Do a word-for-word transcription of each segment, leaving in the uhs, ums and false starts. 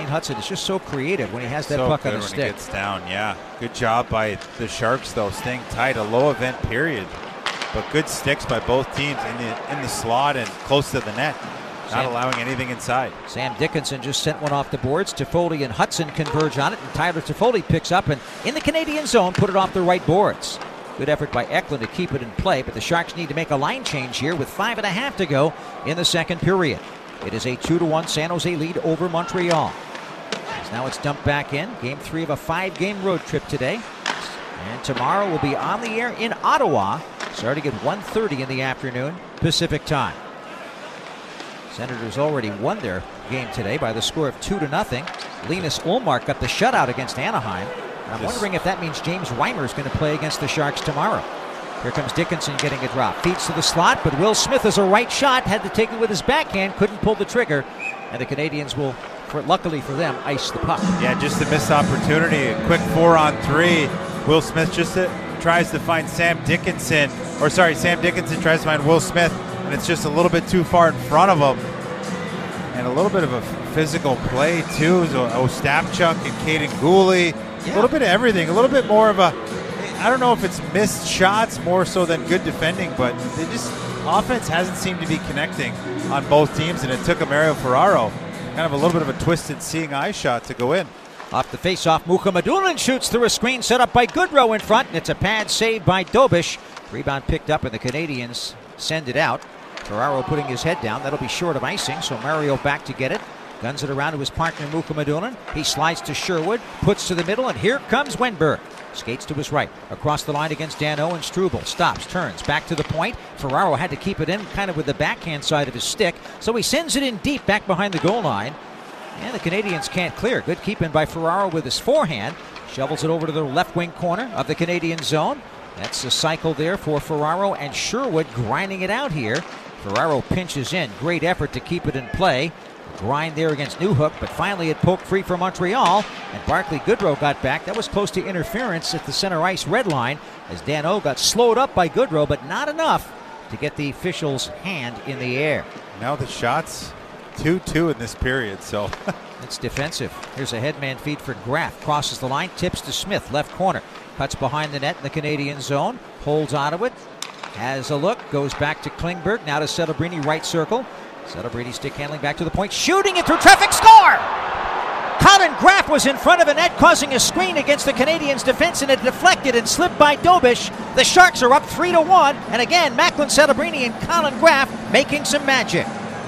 Hudson is just so creative when he has that so puck on good his when stick. It gets down, yeah. Good job by the Sharks, though, staying tight. A low event period, but good sticks by both teams in the in the slot and close to the net, not Sam, allowing anything inside. Sam Dickinson just sent one off the boards. Toffoli and Hudson converge on it, and Tyler Toffoli picks up and in the Canadian zone put it off the right boards. Good effort by Eklund to keep it in play, but the Sharks need to make a line change here with five and a half to go in the second period. It is a two to one San Jose lead over Montreal. As now it's dumped back in. Game three of a five-game road trip today. And tomorrow we'll be on the air in Ottawa, starting at one thirty in the afternoon Pacific time. Senators already won their game today by the score of two to nothing. Linus Ullmark got the shutout against Anaheim. And I'm wondering if that means James Reimer is going to play against the Sharks tomorrow. Here comes Dickinson getting a drop. Feeds to the slot, but Will Smith is a right shot. Had to take it with his backhand. Couldn't pull the trigger. And the Canadians will, for, luckily for them, ice the puck. Yeah, just a missed opportunity. A quick four on three. Will Smith just uh, tries to find Sam Dickinson. Or sorry, Sam Dickinson tries to find Will Smith. And it's just a little bit too far in front of him. And a little bit of a physical play, too. So Ostapchuk and Caden Gooley. Yeah. A little bit of everything. A little bit more of a, I don't know if it's missed shots more so than good defending, but they just, offense hasn't seemed to be connecting on both teams, and it took a Mario Ferraro kind of a little bit of a twisted seeing eye shot to go in. Off the face-off, Mukhamadullin shoots through a screen set up by Goodrow in front, and it's a pad saved by Dobish. Rebound picked up, and the Canadians send it out. Ferraro putting his head down. That'll be short of icing, so Mario back to get it. Guns it around to his partner, Mukhamadullin. He slides to Sherwood, puts to the middle, and here comes Wenberg. Skates to his right, across the line against Danault and Struble. Stops, turns, back to the point. Ferraro had to keep it in kind of with the backhand side of his stick, so he sends it in deep back behind the goal line. And the Canadians can't clear. Good keeping by Ferraro with his forehand. Shovels it over to the left wing corner of the Canadian zone. That's a cycle there for Ferraro and Sherwood grinding it out here. Ferraro pinches in. Great effort to keep it in play. Grind there against Newhook, but finally it poked free for Montreal, and Barclay Goodrow got back. That was close to interference at the center ice red line as Danault got slowed up by Goodrow, but not enough to get the official's hand in the air. Now the shots, two two in this period, so. It's defensive. Here's a headman feed for Graff. Crosses the line, tips to Smith, left corner. Cuts behind the net in the Canadian zone, holds onto it, has a look, goes back to Klingberg, now to Celebrini, right circle. Celebrini stick handling back to the point, shooting it through traffic, score! Colin Graff was in front of a net, causing a screen against the Canadiens' defense, and it deflected and slipped by Dobish. The Sharks are up three to one, and again, Macklin Celebrini and Colin Graff making some magic.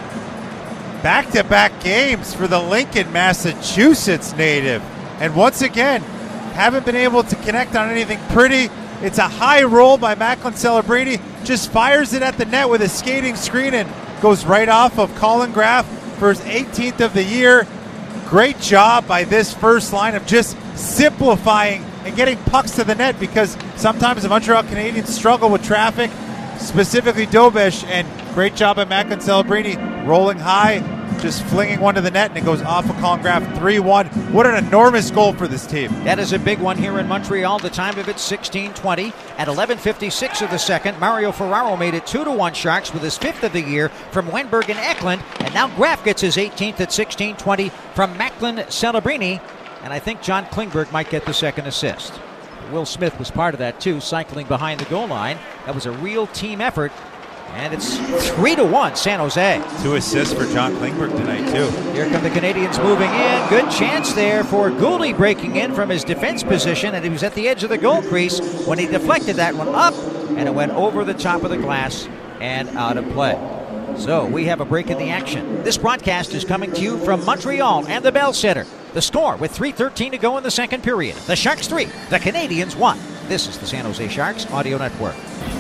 Back-to-back games for the Lincoln, Massachusetts native, and once again, haven't been able to connect on anything pretty. It's a high roll by Macklin Celebrini, just fires it at the net with a skating screen and goes right off of Colin Graff for his eighteenth of the year. Great job by this first line of just simplifying and getting pucks to the net, because sometimes the Montreal Canadiens struggle with traffic, specifically Dobish, and great job by Macklin Celebrini rolling high, just flinging one to the net, and it goes off of Colin Graff. three one. What an enormous goal for this team. That is a big one here in Montreal. The time of it, sixteen twenty. At eleven fifty-six of the second, Mario Ferraro made it two to one Sharks with his fifth of the year from Wenberg and Eklund. And now Graff gets his eighteenth at sixteen twenty from Macklin Celebrini. And I think John Klingberg might get the second assist. Will Smith was part of that too, cycling behind the goal line. That was a real team effort. And it's three to one San Jose. Two assists for John Klingberg tonight, too. Here come the Canadians moving in. Good chance there for Gooley breaking in from his defense position, and he was at the edge of the goal crease when he deflected that one up, and it went over the top of the glass and out of play. So we have a break in the action. This broadcast is coming to you from Montreal and the Bell Center. The score with three thirteen to go in the second period. The Sharks three, the Canadians one. This is the San Jose Sharks Audio Network.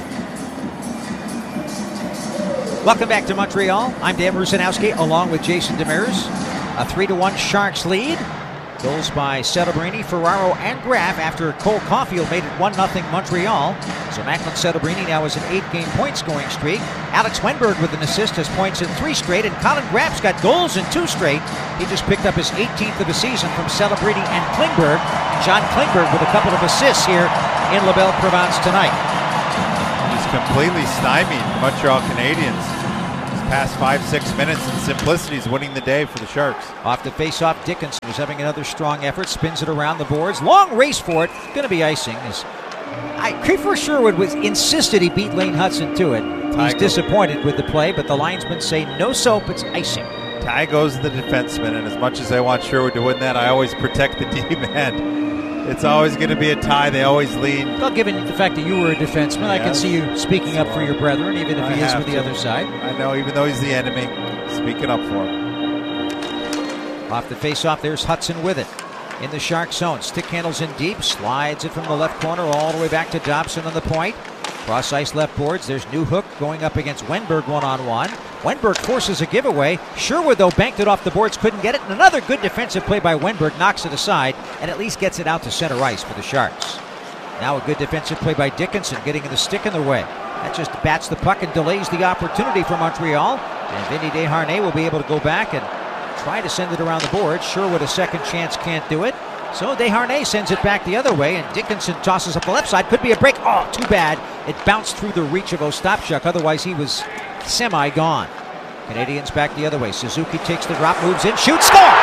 Welcome back to Montreal. I'm Dan Rusanowski along with Jason Demers. A three to one Sharks lead. Goals by Celebrini, Ferraro, and Graff after Cole Caulfield made it one nothing Montreal. So Macklin Celebrini now has an eight-game point-scoring streak. Alex Wenberg with an assist has points in three straight, and Colin Graff's got goals in two straight. He just picked up his eighteenth of the season from Celebrini and Klingberg. John Klingberg with a couple of assists here in LaBelle-Provence tonight. He's completely stymied the Montreal Canadiens. His past five, six minutes, and simplicity is winning the day for the Sharks. Off the face-off, Dickinson was having another strong effort, spins it around the boards. Long race for it. Going to be icing. As I, Kiefer Sherwood was insisted he beat Lane Hudson to it. He's Ty disappointed with the play, but the linesmen say no soap, it's icing. Ty goes the defenseman, and as much as I want Sherwood to win that, I always protect the D-man. It's always going to be a tie. They always lead. Well, given the fact that you were a defenseman, yes. I can see you speaking up for your brethren, even if I he is with to. the other side. I know, even though he's the enemy, speaking up for him. Off the face-off, there's Hudson with it. In the Shark zone, stick handles in deep, slides it from the left corner all the way back to Dobson on the point. Cross ice left boards, there's Newhook going up against Wenberg one-on-one. Wenberg forces a giveaway. Sherwood, though, banked it off the boards, couldn't get it. And another good defensive play by Wenberg knocks it aside and at least gets it out to center ice for the Sharks. Now a good defensive play by Dickinson, getting the stick in the way. That just bats the puck and delays the opportunity for Montreal. And Vinny Desharnais will be able to go back and try to send it around the board. Sherwood, a second chance, can't do it. So Desharnais sends it back the other way, and Dickinson tosses up the left side. Could be a break. Oh, too bad. It bounced through the reach of Ostapchuk. Otherwise, he was semi-gone. Canadians back the other way. Suzuki takes the drop, moves in, shoots, score!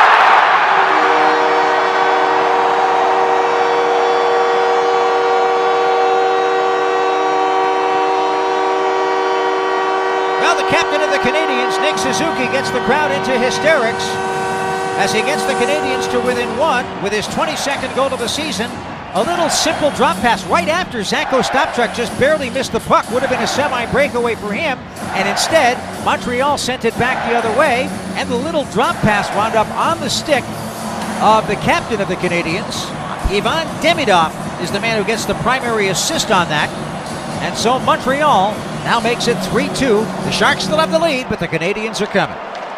Well, the captain of the Canadians, Nick Suzuki, gets the crowd into hysterics as he gets the Canadians to within one with his twenty-second goal of the season. A little simple drop pass right after Zach Ostapchuk just barely missed the puck. Would have been a semi-breakaway for him. And instead, Montreal sent it back the other way. And the little drop pass wound up on the stick of the captain of the Canadians. Ivan Demidov is the man who gets the primary assist on that. And so Montreal now makes it three two. The Sharks still have the lead, but the Canadians are coming.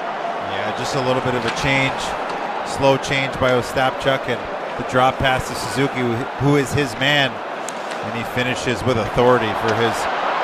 Yeah, just a little bit of a change. Slow change by Ostapchuk, and the drop pass to Suzuki, who is his man, and he finishes with authority for his.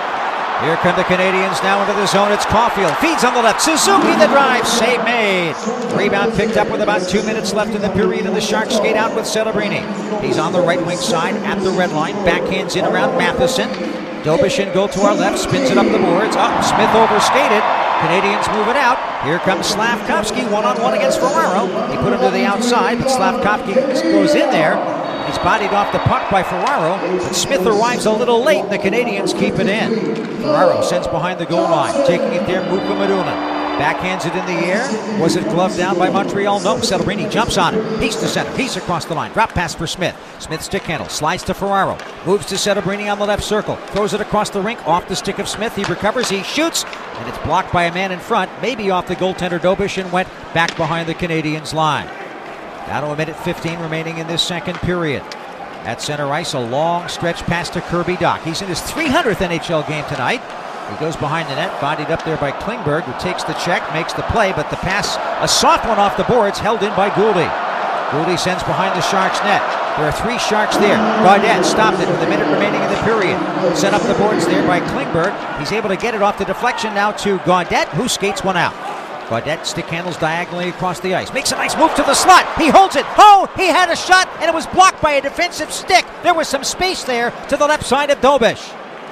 Here come the Canadians now into the zone. It's Caulfield, feeds on the left. Suzuki the drive, save made. Rebound picked up with about two minutes left in the period, and the Sharks skate out with Celebrini. He's on the right wing side at the red line, backhands in around Matheson. Dobish in goal to our left, spins it up the boards. Up, oh, Smith overskated. Canadians move it out. Here comes Slavkovsky, one-on-one against Ferraro. He put him to the outside, but Slavkovsky goes in there. He's bodied off the puck by Ferraro, but Smith arrives a little late, and the Canadians keep it in. Ferraro sends behind the goal line, taking it there, Mukka Madunan. Backhands it in the air. Was it gloved down by Montreal? No. Celebrini jumps on it. He's to center. He's across the line. Drop pass for Smith. Smith stick handle. Slides to Ferraro. Moves to Celebrini on the left circle. Throws it across the rink. Off the stick of Smith. He recovers. He shoots. And it's blocked by a man in front. Maybe off the goaltender Dobish, and went back behind the Canadians' line. Down to a minute fifteen remaining in this second period. At center ice, a long stretch pass to Kirby Dach. He's in his three hundredth N H L game tonight. He goes behind the net, bodied up there by Klingberg, who takes the check, makes the play, but the pass, a soft one off the boards, held in by Gouldy. Gouldy sends behind the Sharks' net. There are three Sharks there. Gaudette stopped it with a minute remaining in the period. Sent up the boards there by Klingberg. He's able to get it off the deflection now to Gaudette, who skates one out. Gaudette stick handles diagonally across the ice. Makes a nice move to the slot. He holds it. Oh, he had a shot, and it was blocked by a defensive stick. There was some space there to the left side of Dobish.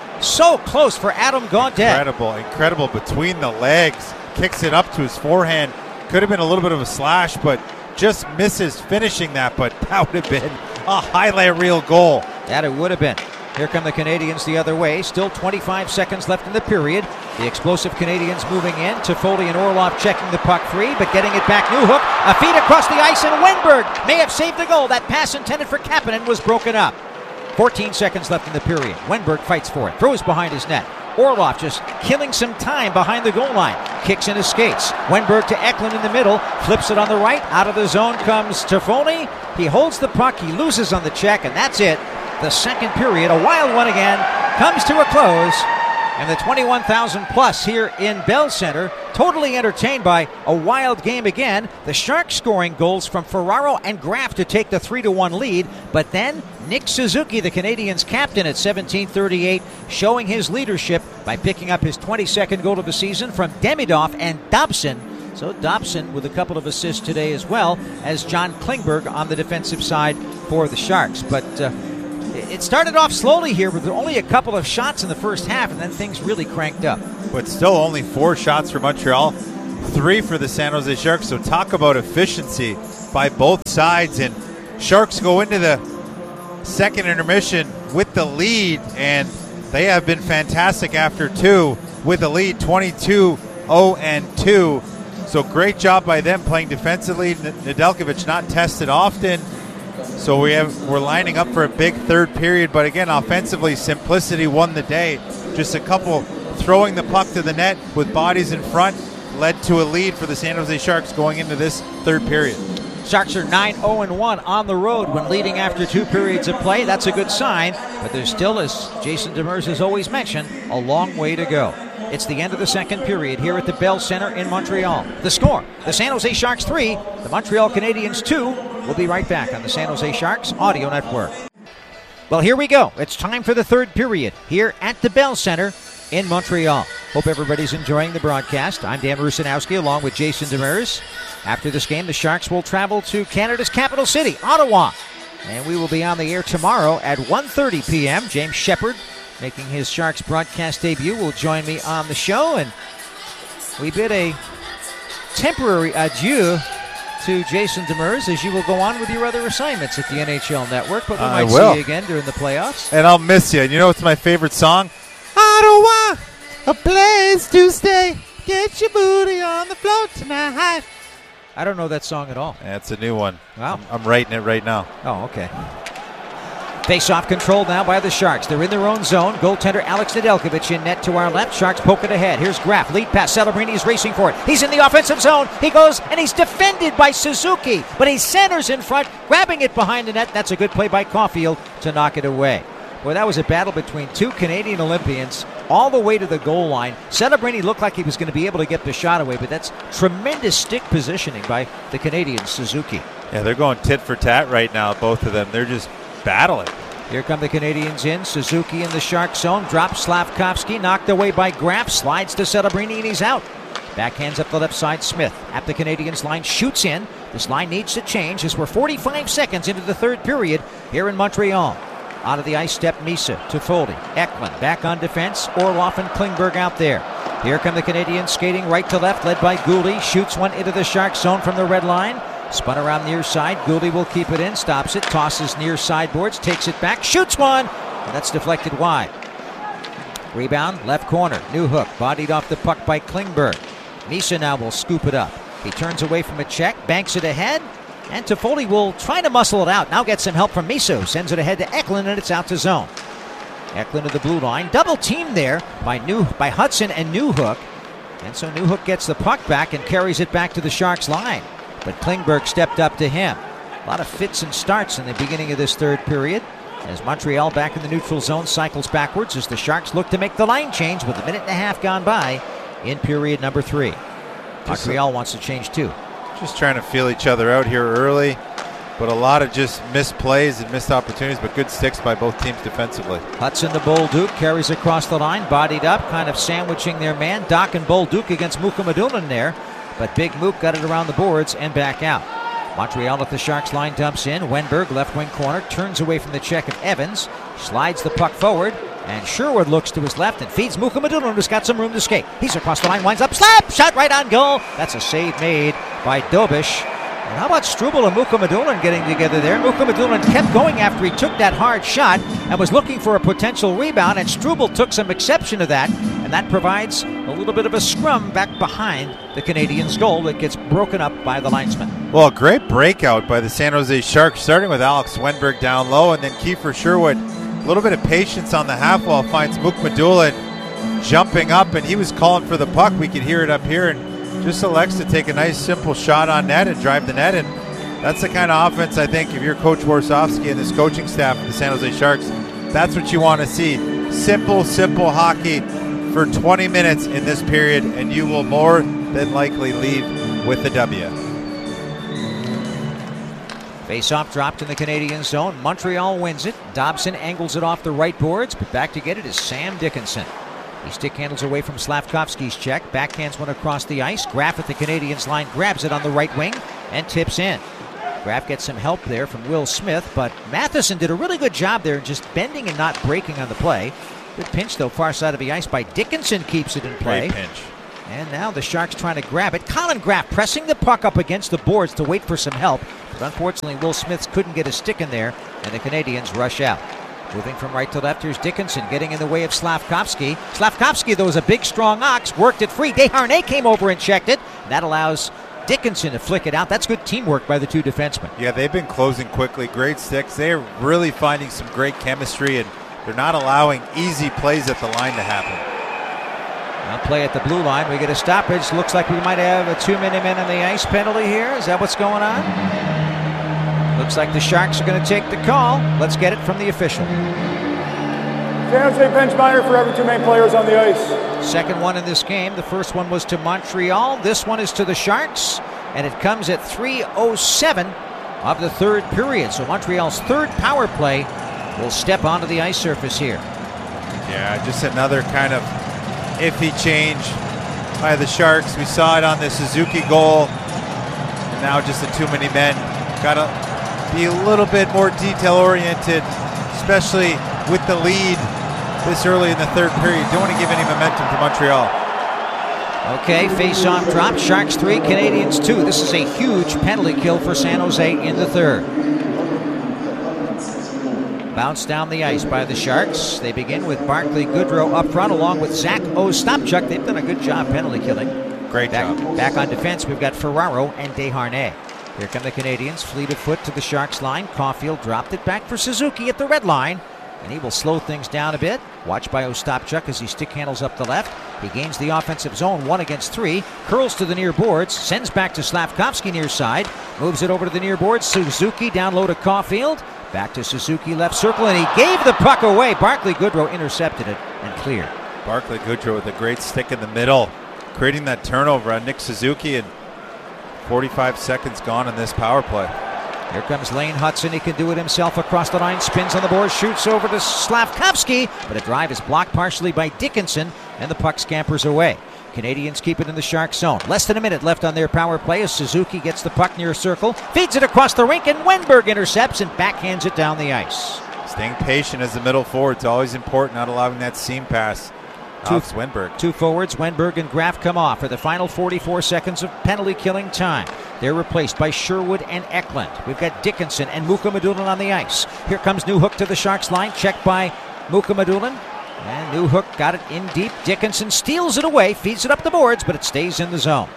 So close for Adam Gaudette. Incredible, incredible between the legs. Kicks it up to his forehand. Could have been a little bit of a slash, but just misses finishing that. But that would have been a highlight reel goal. That it would have been. Here come the Canadians the other way. Still twenty-five seconds left in the period. The explosive Canadians moving in. Toffoli and Orlov checking the puck free, but getting it back. Newhook, a feed across the ice, and Wenberg may have saved the goal. That pass intended for Kapanen was broken up. fourteen seconds left in the period. Wenberg fights for it. Throws behind his net. Orlov just killing some time behind the goal line. Kicks into skates. Wenberg to Eklund in the middle. Flips it on the right. Out of the zone comes Toffoli. He holds the puck. He loses on the check, and that's it. The second period, a wild one again, comes to a close. And the twenty-one thousand plus here in Bell Center, totally entertained by a wild game again. The Sharks scoring goals from Ferraro and Graf to take the three to one lead. But then Nick Suzuki, the Canadians' captain at seventeen thirty-eight, showing his leadership by picking up his twenty-second goal of the season from Demidov and Dobson. So Dobson with a couple of assists today, as well as John Klingberg on the defensive side for the Sharks. But uh, it started off slowly here with only a couple of shots in the first half, and then things really cranked up. But still only four shots for Montreal, three for the San Jose Sharks. So talk about efficiency by both sides. And Sharks go into the second intermission with the lead, and they have been fantastic after two with the lead, twenty-two oh two. So great job by them playing defensively. Nedeljkovic not tested often. So we have, we're lining up for a big third period. But again, offensively, simplicity won the day. Just a couple throwing the puck to the net with bodies in front led to a lead for the San Jose Sharks going into this third period. Sharks are nine oh one on the road when leading after two periods of play. That's a good sign, but there's still, as Jason Demers has always mentioned, a long way to go. It's the end of the second period here at the Bell Center in Montreal. The score, the San Jose Sharks three, the Montreal Canadiens two. We'll be right back on the San Jose Sharks Audio Network. Well, here we go. It's time for the third period here at the Bell Center in Montreal. Hope everybody's enjoying the broadcast. I'm Dan Rusanowski along with Jason Demers. After this game, the Sharks will travel to Canada's capital city, Ottawa. And we will be on the air tomorrow at one thirty p.m. James Shepard, making his Sharks broadcast debut, will join me on the show. And we bid a temporary adieu to Jason Demers as you will go on with your other assignments at the N H L Network. But we I might will. see you again during the playoffs. And I'll miss you. And you know what's my favorite song? Ottawa, a place to stay. Get your booty on the floor tonight. I don't know that song at all. That's a new one. Wow. I'm, I'm writing it right now. Oh, okay. Face-off controlled now by the Sharks. They're in their own zone. Goaltender Alex Nedeljkovic in net to our left. Sharks poke it ahead. Here's Graf. Lead pass. Celebrini is racing for it. He's in the offensive zone. He goes, and he's defended by Suzuki. But he centers in front, grabbing it behind the net. That's a good play by Caulfield to knock it away. Boy, that was a battle between two Canadian Olympians all the way to the goal line. Celebrini looked like he was going to be able to get the shot away, but that's tremendous stick positioning by the Canadian Suzuki. Yeah, they're going tit for tat right now, both of them. They're just battling. Here come the Canadians in. Suzuki in the Shark zone. Drops Slavkovsky. Knocked away by Graf. Slides to Celebrini, and he's out. Backhands up the left side. Smith at the Canadians line. Shoots in. This line needs to change as we're forty-five seconds into the third period here in Montreal. Out of the ice step Misa to Foley. Eklund back on defense. Orloff and Klingberg out there. Here come the Canadians skating right to left, led by Gouldy. Shoots one into the Shark zone from the red line. Spun around near side. Gouldy will keep it in. Stops it. Tosses near sideboards. Takes it back. Shoots one. And that's deflected wide. Rebound. Left corner. Newhook. Bodied off the puck by Klingberg. Misa now will scoop it up. He turns away from a check. Banks it ahead. And Toffoli will try to muscle it out. Now gets some help from Miso. Sends it ahead to Eklund, and it's out to zone. Eklund to the blue line. Double team there by New by Hudson and Newhook. And so Newhook gets the puck back and carries it back to the Sharks line. But Klingberg stepped up to him. A lot of fits and starts in the beginning of this third period as Montreal back in the neutral zone cycles backwards as the Sharks look to make the line change with a minute and a half gone by in period number three. Montreal wants to change too. Just trying to feel each other out here early, but a lot of just missed plays and missed opportunities, but good sticks by both teams defensively. Hudson to Bolduc, carries across the line, bodied up, kind of sandwiching their man. Doc and Bolduc against Mukhamadullin there, but Big Mook got it around the boards and back out. Montreal at the Sharks line dumps in. Wenberg, left wing corner, turns away from the check of Evans, slides the puck forward, and Sherwood looks to his left and feeds Mukhamadullin, who's got some room to skate. He's across the line, winds up, slap, shot right on goal. That's a save made by Dobish. And how about Struble and Mukhamadullin getting together there? Mukhamadullin kept going after he took that hard shot and was looking for a potential rebound, and Struble took some exception to that, and that provides a little bit of a scrum back behind the Canadians' goal that gets broken up by the linesman. Well, a great breakout by the San Jose Sharks, starting with Alex Wenberg down low, and then Kiefer Sherwood. A little bit of patience on the half wall, finds Mukhamadullin jumping up, and he was calling for the puck. We could hear it up here, and just elects to take a nice simple shot on net and drive the net. And that's the kind of offense, I think, if you're Coach Warsofsky and this coaching staff of the San Jose Sharks, that's what you want to see. Simple, simple hockey for twenty minutes in this period, and you will more than likely leave with the W. Face-off dropped in the Canadian zone. Montreal wins it. Dobson angles it off the right boards, but back to get it is Sam Dickinson. He stick handles away from Slavkovsky's check. Backhands one across the ice. Graf at the Canadians line grabs it on the right wing and tips in. Graf gets some help there from Will Smith, but Matheson did a really good job there just bending and not breaking on the play. Good pinch, though, far side of the ice by Dickinson, keeps it in play. Great pinch. And now the Sharks trying to grab it. Colin Graf pressing the puck up against the boards to wait for some help, but unfortunately Will Smith couldn't get a stick in there, and the Canadiens rush out. Moving from right to left, here's Dickinson getting in the way of Slavkovsky. Slavkovsky, though, is a big, strong ox, worked it free. Desharnais came over and checked it. That allows Dickinson to flick it out. That's good teamwork by the two defensemen. Yeah, they've been closing quickly. Great sticks. They're really finding some great chemistry, and they're not allowing easy plays at the line to happen. Now play at the blue line. We get a stoppage. Looks like we might have a two-minute man on the ice penalty here. Is that what's going on? Looks like the Sharks are going to take the call. Let's get it from the official. San Jose bench minor for every two main players on the ice. Second one in this game. The first one was to Montreal. This one is to the Sharks, and it comes at three oh seven of the third period. So Montreal's third power play will step onto the ice surface here. Yeah, just another kind of iffy change by the Sharks. We saw it on the Suzuki goal, and now just the too many men. Got to be a little bit more detail-oriented, especially with the lead this early in the third period. Don't want to give any momentum to Montreal. Okay, face-off drop. Sharks three, Canadiens two. This is a huge penalty kill for San Jose in the third. Bounced down the ice by the Sharks. They begin with Barclay Goodrow up front along with Zach Ostapchuk. They've done a good job penalty killing. Great back, job. Back on defense, we've got Ferraro and Desharnais. Here come the Canadiens, fleet of foot to the Sharks line. Caulfield dropped it back for Suzuki at the red line, and he will slow things down a bit. Watched by Ostapchuk as he stick handles up the left. He gains the offensive zone, one against three, curls to the near boards, sends back to Slavkovsky near side, moves it over to the near boards. Suzuki down low to Caulfield, back to Suzuki left circle, and he gave the puck away. Barclay Goodrow intercepted it and cleared. Barclay Goodrow with a great stick in the middle, creating that turnover on Nick Suzuki, and forty-five seconds gone in this power play. Here comes Lane Hudson. He can do it himself across the line. Spins on the board. Shoots over to Slavkovsky. But a drive is blocked partially by Dickinson. And the puck scampers away. Canadiens keep it in the Sharks zone. Less than a minute left on their power play as Suzuki gets the puck near circle. Feeds it across the rink. And Wenberg intercepts and backhands it down the ice. Staying patient as the middle forward. It's always important, not allowing that seam pass. Two, Wenberg. Two forwards, Wenberg and Graf, come off for the final forty-four seconds of penalty killing time. They're replaced by Sherwood and Eklund. We've got Dickinson and Mukhamadullin on the ice. Here comes Newhook to the Sharks line, checked by Mukhamadullin. And Newhook got it in deep. Dickinson steals it away, feeds it up the boards, but it stays in the zone.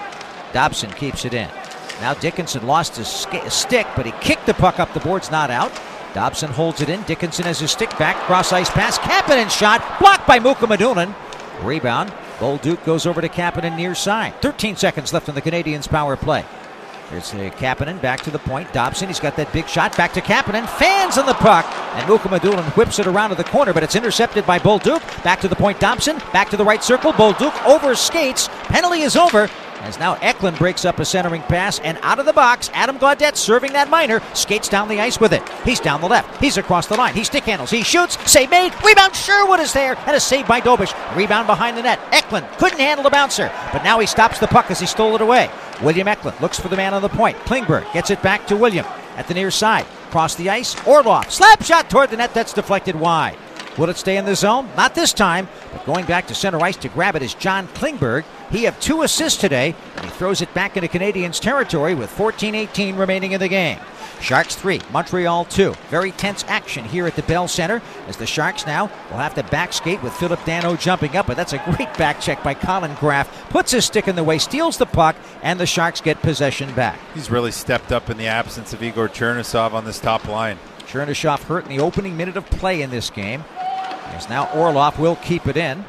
Dobson keeps it in. Now Dickinson lost his stick, but he kicked the puck up the boards, not out. Dobson holds it in. Dickinson has his stick back. Cross-ice pass. Kapanen shot. Blocked by Mukhamadullin. Rebound. Bolduc goes over to Kapanen near side. thirteen seconds left on the Canadiens' power play. Here's uh, Kapanen back to the point. Dobson, he's got that big shot. Back to Kapanen. Fans on the puck. And Mukhamadullin whips it around to the corner, but it's intercepted by Bolduc. Back to the point. Dobson. Back to the right circle. Bolduc over skates. Penalty is over. As now Eklund breaks up a centering pass, and out of the box, Adam Gaudette serving that minor, skates down the ice with it. He's down the left. He's across the line. He stick handles. He shoots. Save made. Rebound. Sherwood is there. And a save by Dobish. Rebound behind the net. Eklund couldn't handle the bouncer, but now he stops the puck as he stole it away. William Eklund looks for the man on the point. Klingberg gets it back to William at the near side. Across the ice. Orlov. Slap shot toward the net. That's deflected wide. Will it stay in the zone? Not this time, but going back to center ice to grab it is John Klingberg. He had two assists today, and he throws it back into Canadiens territory with fourteen eighteen remaining in the game. Sharks three, Montreal two. Very tense action here at the Bell Center as the Sharks now will have to back skate with Philip Danault jumping up, but that's a great back check by Colin Graf. Puts his stick in the way, steals the puck, and the Sharks get possession back. He's really stepped up in the absence of Igor Chernisov on this top line. Chernisov hurt in the opening minute of play in this game. As now Orlov will keep it in.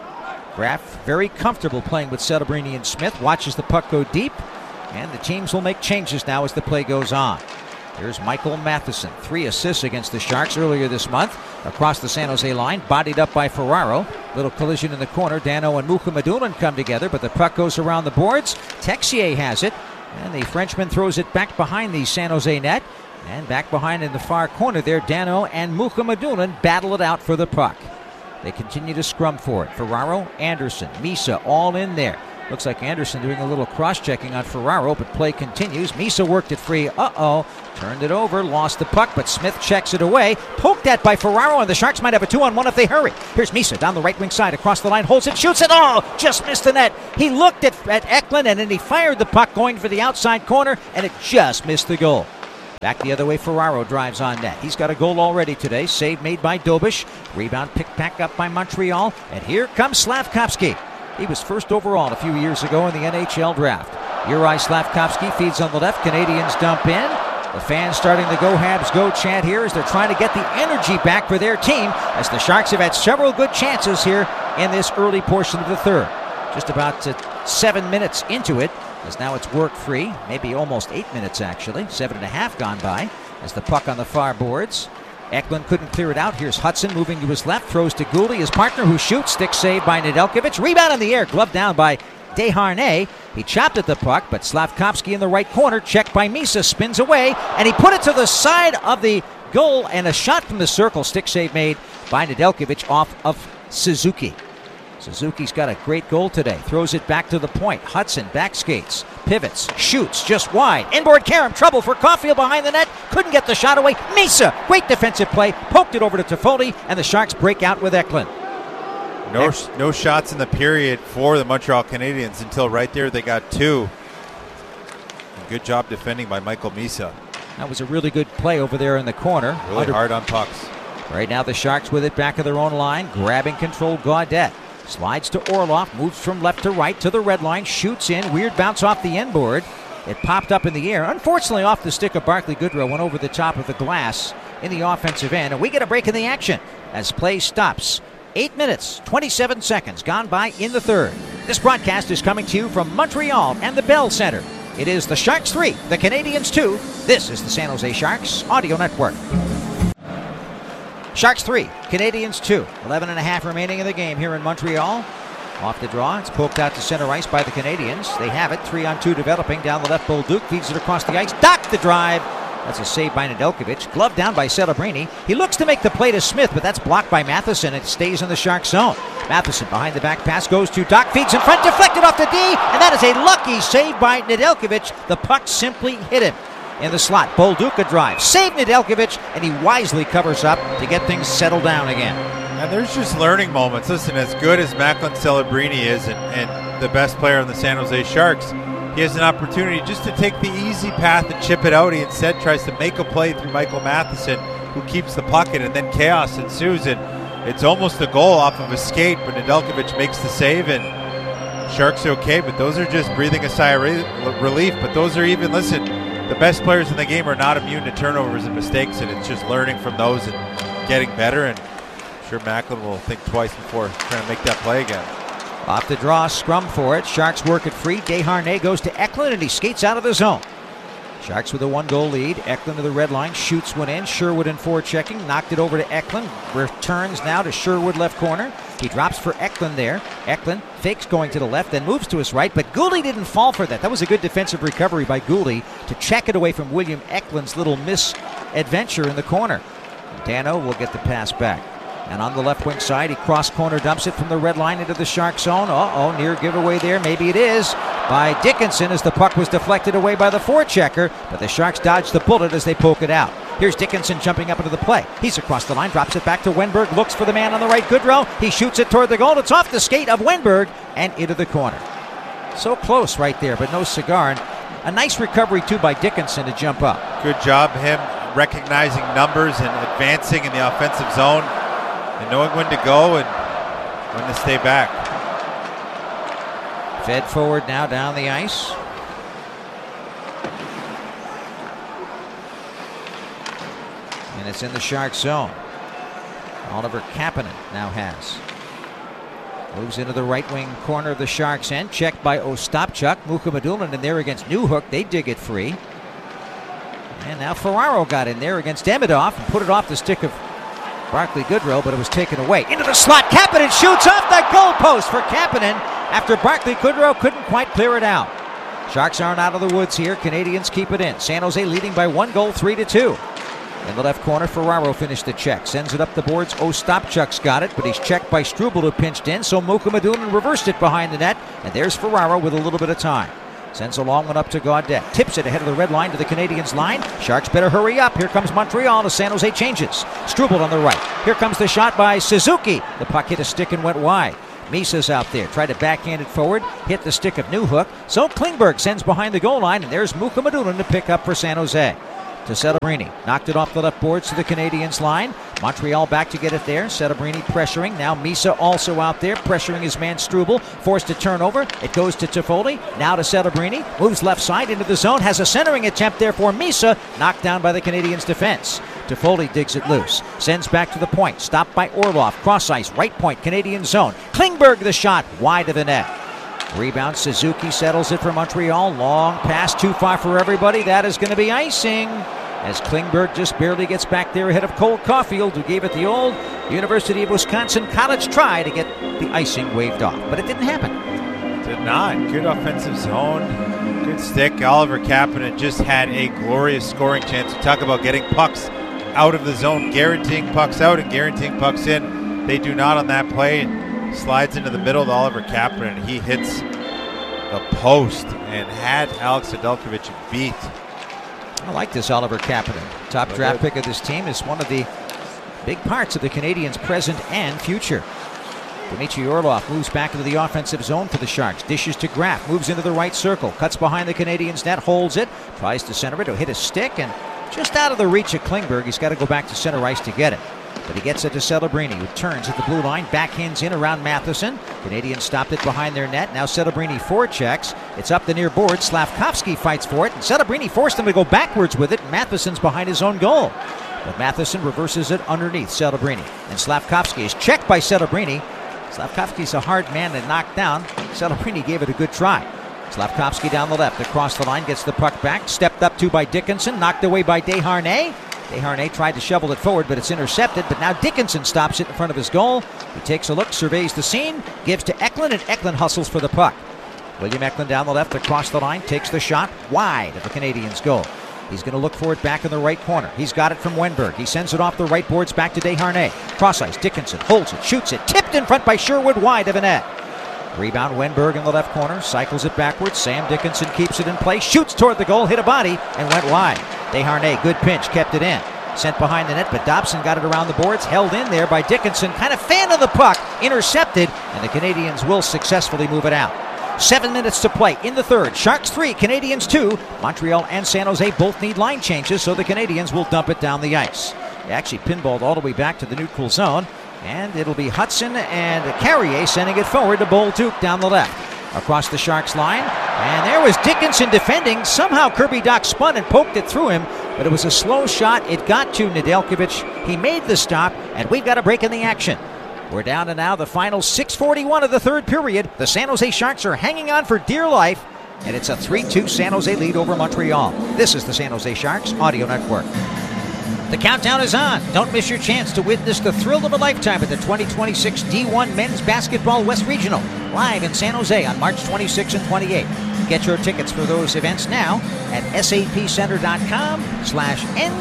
Graf very comfortable playing with Celebrini and Smith. Watches the puck go deep. And the teams will make changes now as the play goes on. Here's Michael Matheson. Three assists against the Sharks earlier this month. Across the San Jose line. Bodied up by Ferraro. Little collision in the corner. Danault and Mukhamadullin come together, but the puck goes around the boards. Texier has it. And the Frenchman throws it back behind the San Jose net. And back behind in the far corner there, Danault and Mukhamadullin battle it out for the puck. They continue to scrum for it. Ferraro, Anderson, Misa all in there. Looks like Anderson doing a little cross-checking on Ferraro, but play continues. Misa worked it free. Uh-oh. Turned it over, lost the puck, but Smith checks it away. Poked at by Ferraro, and the Sharks might have a two-on-one if they hurry. Here's Misa down the right wing side, across the line, holds it, shoots it. Oh, just missed the net. He looked at, at Eklund, and then he fired the puck going for the outside corner, and it just missed the goal. Back the other way, Ferraro drives on net. He's got a goal already today. Save made by Dobish. Rebound picked back up by Montreal. And here comes Slavkovsky. He was first overall a few years ago in the N H L draft. Uri Slavkovsky feeds on the left. Canadians dump in. The fans starting the Go Habs Go chant here as they're trying to get the energy back for their team, as the Sharks have had several good chances here in this early portion of the third. Just about uh, seven minutes into it, as now it's work free, maybe almost eight minutes actually. Seven and a half gone by as the puck on the far boards. Eklund couldn't clear it out. Here's Hudson moving to his left, throws to Gouldy, his partner, who shoots. Stick save by Nedeljkovic. Rebound in the air, gloved down by Desharnais. He chopped at the puck, but Slavkovsky in the right corner, checked by Misa, spins away, and he put it to the side of the goal, and a shot from the circle. Stick save made by Nedeljkovic off of Suzuki. Suzuki's got a great goal today. Throws it back to the point. Hudson back skates, pivots, shoots just wide. Inboard Karam, trouble for Caulfield behind the net. Couldn't get the shot away. Misa, great defensive play. Poked it over to Toffoli, and the Sharks break out with Eklund. No, no shots in the period for the Montreal Canadiens until right there they got two. And good job defending by Michael Misa. That was a really good play over there in the corner. Really Under- hard on pucks. Right now the Sharks with it back of their own line, grabbing control. Gaudette slides to Orlov, moves from left to right to the red line, shoots in, weird bounce off the end board. It popped up in the air, unfortunately off the stick of Barclay Goodrow, went over the top of the glass in the offensive end, and we get a break in the action as play stops. Eight minutes, twenty-seven seconds gone by in the third. This broadcast is coming to you from Montreal and the Bell Center. It is the Sharks three, the Canadians two. This is the San Jose Sharks Audio Network. Sharks three, Canadians two. eleven and a half remaining in the game here in Montreal. Off the draw, it's poked out to center ice by the Canadians. They have it, three on two developing down the left. Bolduc feeds it across the ice. Docked the drive. That's a save by Nedeljkovic. Gloved down by Celebrini. He looks to make the play to Smith, but that's blocked by Matheson. It stays in the Shark zone. Matheson behind the back pass goes to Doc. Feeds in front, deflected off the D, and that is a lucky save by Nedeljkovic. The puck simply hit him in the slot. Bolduc drive. Save Nedeljkovic, and he wisely covers up to get things settled down again. And there's just learning moments. Listen, as good as Macklin Celebrini is and, and the best player on the San Jose Sharks, he has an opportunity just to take the easy path and chip it out. He instead tries to make a play through Michael Matheson, who keeps the puck in, and then chaos ensues. And it's almost a goal off of a skate, but Nedeljkovic makes the save, and Sharks are okay. But those are just breathing a sigh of re- relief. But those are even, listen, the best players in the game are not immune to turnovers and mistakes, and it's just learning from those and getting better. And I'm sure Macklin will think twice before trying to make that play again. Off the draw, scrum for it. Sharks work it free. Desharnais goes to Eklund, and he skates out of the zone. Sharks with a one-goal lead. Eklund to the red line, shoots one in. Sherwood in forechecking, knocked it over to Eklund. Returns now to Sherwood left corner. He drops for Eklund there. Eklund fakes going to the left, then moves to his right, but Gouldy didn't fall for that. That was a good defensive recovery by Gouldy to check it away from William Eklund's little misadventure in the corner. Dano will get the pass back. And on the left wing side, he cross corner dumps it from the red line into the Shark zone. Uh-oh, near giveaway there. Maybe it is by Dickinson as the puck was deflected away by the forechecker, but the Sharks dodge the bullet as they poke it out. Here's Dickinson jumping up into the play. He's across the line, drops it back to Wenberg, looks for the man on the right, Goodrow. He shoots it toward the goal. It's off the skate of Wenberg and into the corner. So close right there, but no cigar. And a nice recovery, too, by Dickinson to jump up. Good job, him recognizing numbers and advancing in the offensive zone, and knowing when to go and when to stay back. Fed forward now down the ice. And it's in the Shark zone. Oliver Kapanen now has. Moves into the right wing corner of the Sharks end. Checked by Ostapchuk. Mukhamadullin in there against Newhook. They dig it free. And now Ferraro got in there against Demidov and put it off the stick of Barclay Goodrow, but it was taken away. Into the slot. Kapanen shoots off the goalpost for Kapanen after Barclay Goodrow couldn't quite clear it out. Sharks aren't out of the woods here. Canadians keep it in. San Jose leading by one goal, three to two. In the left corner, Ferraro finished the check. Sends it up the boards. Ostapchuk's got it, but he's checked by Struble, who pinched in. So Mukhamadullin reversed it behind the net. And there's Ferraro with a little bit of time. Sends a long one up to Gaudette. Tips it ahead of the red line to the Canadiens line. Sharks better hurry up. Here comes Montreal as San Jose changes. Struble on the right. Here comes the shot by Suzuki. The puck hit a stick and went wide. Misa's out there. Tried to backhand it forward. Hit the stick of Newhook. So Klingberg sends behind the goal line. And there's Mukhamadullin to pick up for San Jose. To Celebrini. Knocked it off the left boards to the Canadiens line. Montreal back to get it there. Celebrini pressuring. Now Misa also out there pressuring his man Struble. Forced to turnover. It goes to Toffoli. Now to Celebrini. Moves left side into the zone. Has a centering attempt there for Misa. Knocked down by the Canadiens defense. Toffoli digs it loose. Sends back to the point. Stopped by Orlov. Cross ice. Right point. Canadian zone. Klingberg the shot. Wide of the net. Rebound. Suzuki settles it for Montreal. Long pass. Too far for everybody. That is going to be icing. As Klingberg just barely gets back there ahead of Cole Caulfield, who gave it the old University of Wisconsin college try to get the icing waved off. But it didn't happen. Did not. Good offensive zone. Good stick. Oliver Kapanen just had a glorious scoring chance. We talk about getting pucks out of the zone, guaranteeing pucks out and guaranteeing pucks in. They do not on that play. Slides into the middle to Oliver Kapanen. He hits the post and had Alex Nedeljkovic beat. I like this Oliver Kapanen. Top Oh, draft good. pick of this team is one of the big parts of the Canadiens' present and future. Dmitry Orlov moves back into the offensive zone for the Sharks. Dishes to Graf. Moves into the right circle. Cuts behind the Canadiens' net. Holds it. Tries to center it. He'll hit a stick. And just out of the reach of Klingberg. He's got to go back to center ice to get it. But he gets it to Celebrini, who turns at the blue line, backhands in around Matheson. Canadians stopped it behind their net. Now Celebrini forechecks. It's up the near board. Slavkovsky fights for it, and Celebrini forced him to go backwards with it. Matheson's behind his own goal. But Matheson reverses it underneath Celebrini. And Slavkovsky is checked by Celebrini. Slavkovsky's a hard man to knock down. Celebrini gave it a good try. Slavkovsky down the left, across the line, gets the puck back. Stepped up to by Dickinson, knocked away by Desharnais. Desharnais tried to shovel it forward, but it's intercepted. But now Dickinson stops it in front of his goal. He takes a look, surveys the scene, gives to Eklund, and Eklund hustles for the puck. William Eklund down the left, across the line, takes the shot wide of the Canadiens' goal. He's going to look for it back in the right corner. He's got it from Wenberg. He sends it off the right boards back to Desharnais. Cross ice, Dickinson holds it, shoots it, tipped in front by Sherwood, wide of a net. Rebound, Wenberg in the left corner, cycles it backwards. Sam Dickinson keeps it in play, shoots toward the goal, hit a body, and went wide. Desharnais, good pinch, kept it in. Sent behind the net, but Dobson got it around the boards, held in there by Dickinson, kind of fan of the puck, intercepted, and the Canadiens will successfully move it out. Seven minutes to play in the third. Sharks three, Canadiens two. Montreal and San Jose both need line changes, so the Canadiens will dump it down the ice. They actually pinballed all the way back to the neutral zone, and it'll be Hudson and Carrier sending it forward to Bolduc down the left. Across the Sharks line, and there was Dickinson defending. Somehow Kirby Dach spun and poked it through him, but it was a slow shot. It got to Nedeljkovic. He made the stop, and we've got a break in the action. We're down to now the final six forty-one of the third period. The San Jose Sharks are hanging on for dear life, and it's a three two San Jose lead over Montreal. This is the San Jose Sharks Audio Network. The countdown is on. Don't miss your chance to witness the thrill of a lifetime at the twenty twenty-six D one Men's Basketball West Regional, live in San Jose on March twenty-sixth and twenty-eighth. Get your tickets for those events now at sapcenter.com slash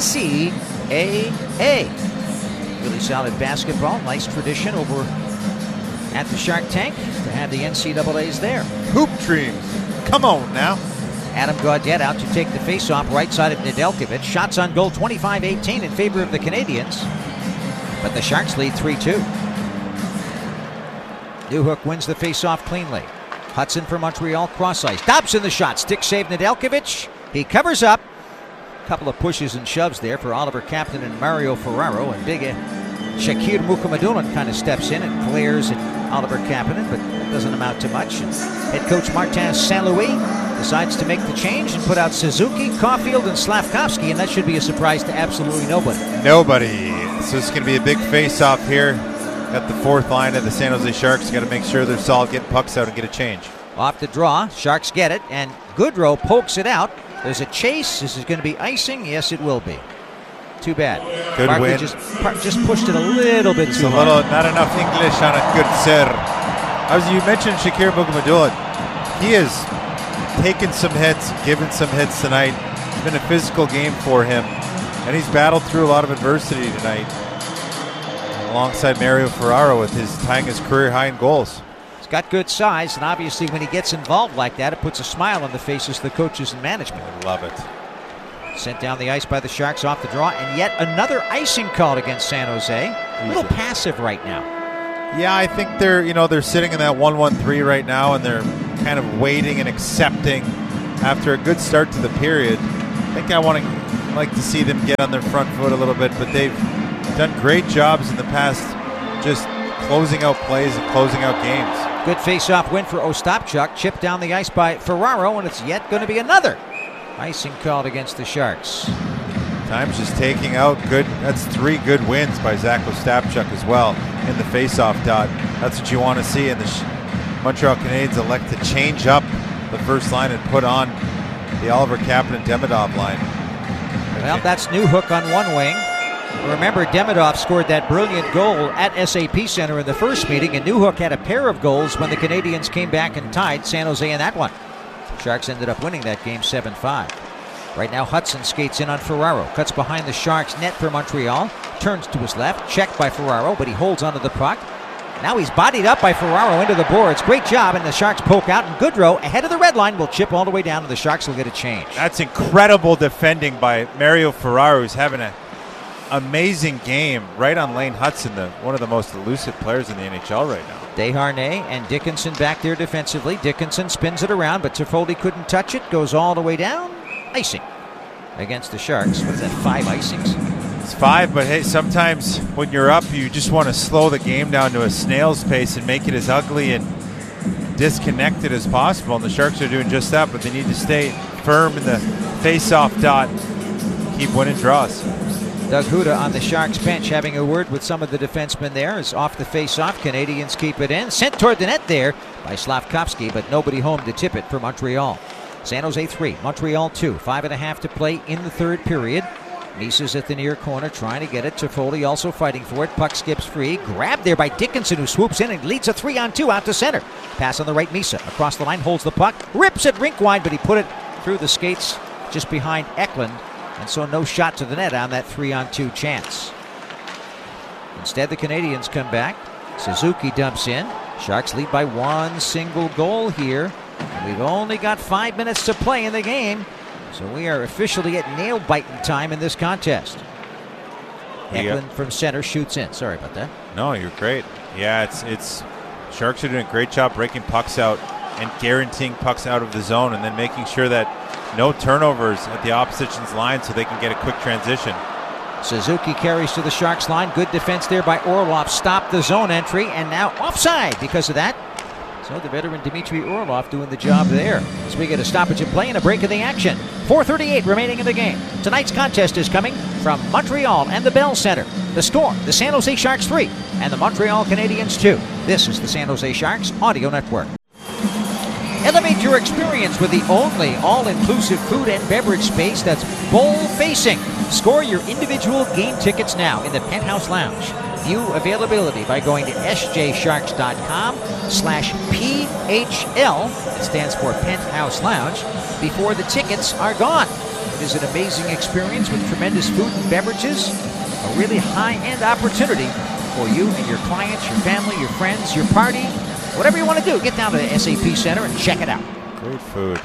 NCAA. Really solid basketball. Nice tradition over at the Shark Tank to have the N C double A's there. Hoop dreams. Come on now. Adam Gaudette out to take the faceoff right side of Nedeljkovic. Shots on goal twenty-five eighteen in favor of the Canadiens. But the Sharks lead three two. Newhook wins the faceoff cleanly. Hudson for Montreal, cross ice. Dobson the shot. Stick save Nedeljkovic. He covers up. A couple of pushes and shoves there for Oliver Kapanen and Mario Ferraro. And big uh, Shakir Mukhamadullin kind of steps in and glares at Oliver Kapanen, but that doesn't amount to much. And head coach Martin Saint-Louis decides to make the change and put out Suzuki, Caulfield, and Slavkovsky, and that should be a surprise to absolutely nobody. Nobody. So it's going to be a big face-off here. Got the fourth line of the San Jose Sharks. Got to make sure they're solid, getting pucks out and get a change. Off the draw, Sharks get it, and Goodrow pokes it out. There's a chase. This is going to be icing. Yes, it will be. Too bad. Good Barkley win. Just, just pushed it a little bit It's too a hard. little, not enough English on a good serve. As you mentioned, Shakir Mukhamadullin, he has taken some hits, given some hits tonight. It's been a physical game for him. And he's battled through a lot of adversity tonight, alongside Mario Ferraro with his tying his career high in goals. He's got good size, and obviously when he gets involved like that, it puts a smile on the faces of the coaches and management. I love it. Sent down the ice by the Sharks off the draw, and yet another icing called against San Jose. A little passive right now. Yeah, I think they're, you know, they're sitting in that one one three right now, and they're kind of waiting and accepting after a good start to the period. I think I want to like to see them get on their front foot a little bit, but they've done great jobs in the past just closing out plays and closing out games. Good face-off win for Ostapchuk. Chipped down the ice by Ferraro, and it's yet going to be another icing called against the Sharks. Times just taking out good. That's three good wins by Zach Ostapchuk as well in the face-off dot. That's what you want to see. And the Montreal Canadiens elect to change up the first line and put on the Oliver Kapanen Demidov line. Well, that's Newhook on one wing. Remember, Demidov scored that brilliant goal at S A P Center in the first meeting, and Newhook had a pair of goals when the Canadiens came back and tied San Jose in that one. Sharks ended up winning that game seven five. Right now, Hudson skates in on Ferraro. Cuts behind the Sharks' net for Montreal. Turns to his left. Checked by Ferraro, but he holds onto the puck. Now he's bodied up by Ferraro into the boards. Great job, and the Sharks poke out. And Goodrow, ahead of the red line, will chip all the way down, and the Sharks will get a change. That's incredible defending by Mario Ferraro, who's having an amazing game right on Lane Hudson, the, one of the most elusive players in the N H L right now. Desharnais and Dickinson back there defensively. Dickinson spins it around, but Toffoli couldn't touch it. Goes all the way down. Icing against the Sharks. What is that, five icings? It's five, but hey, sometimes when you're up, you just want to slow the game down to a snail's pace and make it as ugly and disconnected as possible. And the Sharks are doing just that, but they need to stay firm in the face-off dot, keep winning draws. Doug Huda on the Sharks bench having a word with some of the defensemen there. Is off the face-off. Canadians keep it in. Sent toward the net there by Slavkovsky, but nobody home to tip it for Montreal. San Jose three, Montreal two. Five and a half to play in the third period. Mises at the near corner trying to get it. Toffoli also fighting for it. Puck skips free. Grabbed there by Dickinson, who swoops in and leads a three on two out to center. Pass on the right, Misa. Across the line, holds the puck. Rips it rink wide, but he put it through the skates just behind Eklund. And so no shot to the net on that three on two chance. Instead, the Canadians come back. Suzuki dumps in. Sharks lead by one single goal here. And we've only got five minutes to play in the game. So we are officially at nail-biting time in this contest. Eklund from center shoots in. Sorry about that. No, you're great. Yeah, it's it's Sharks are doing a great job breaking pucks out and guaranteeing pucks out of the zone, and then making sure that no turnovers at the opposition's line so they can get a quick transition. Suzuki carries to the Sharks line. Good defense there by Orlov. Stopped the zone entry, and now offside because of that. So the veteran Dmitry Orlov doing the job there. As we get a stoppage of play and a break in the action. four thirty-eight remaining in the game. Tonight's contest is coming from Montreal and the Bell Center. The score, the San Jose Sharks three and the Montreal Canadiens two. This is the San Jose Sharks Audio Network. Elevate your experience with the only all-inclusive food and beverage space that's bowl facing. Score your individual game tickets now in the Penthouse Lounge. View availability by going to sjsharks.com slash PHL. It stands for Penthouse Lounge. Before the tickets are gone. It is an amazing experience with tremendous food and beverages. A really high-end opportunity for you and your clients, your family, your friends, your party. Whatever you want to do, get down to the S A P Center and check it out. Great food.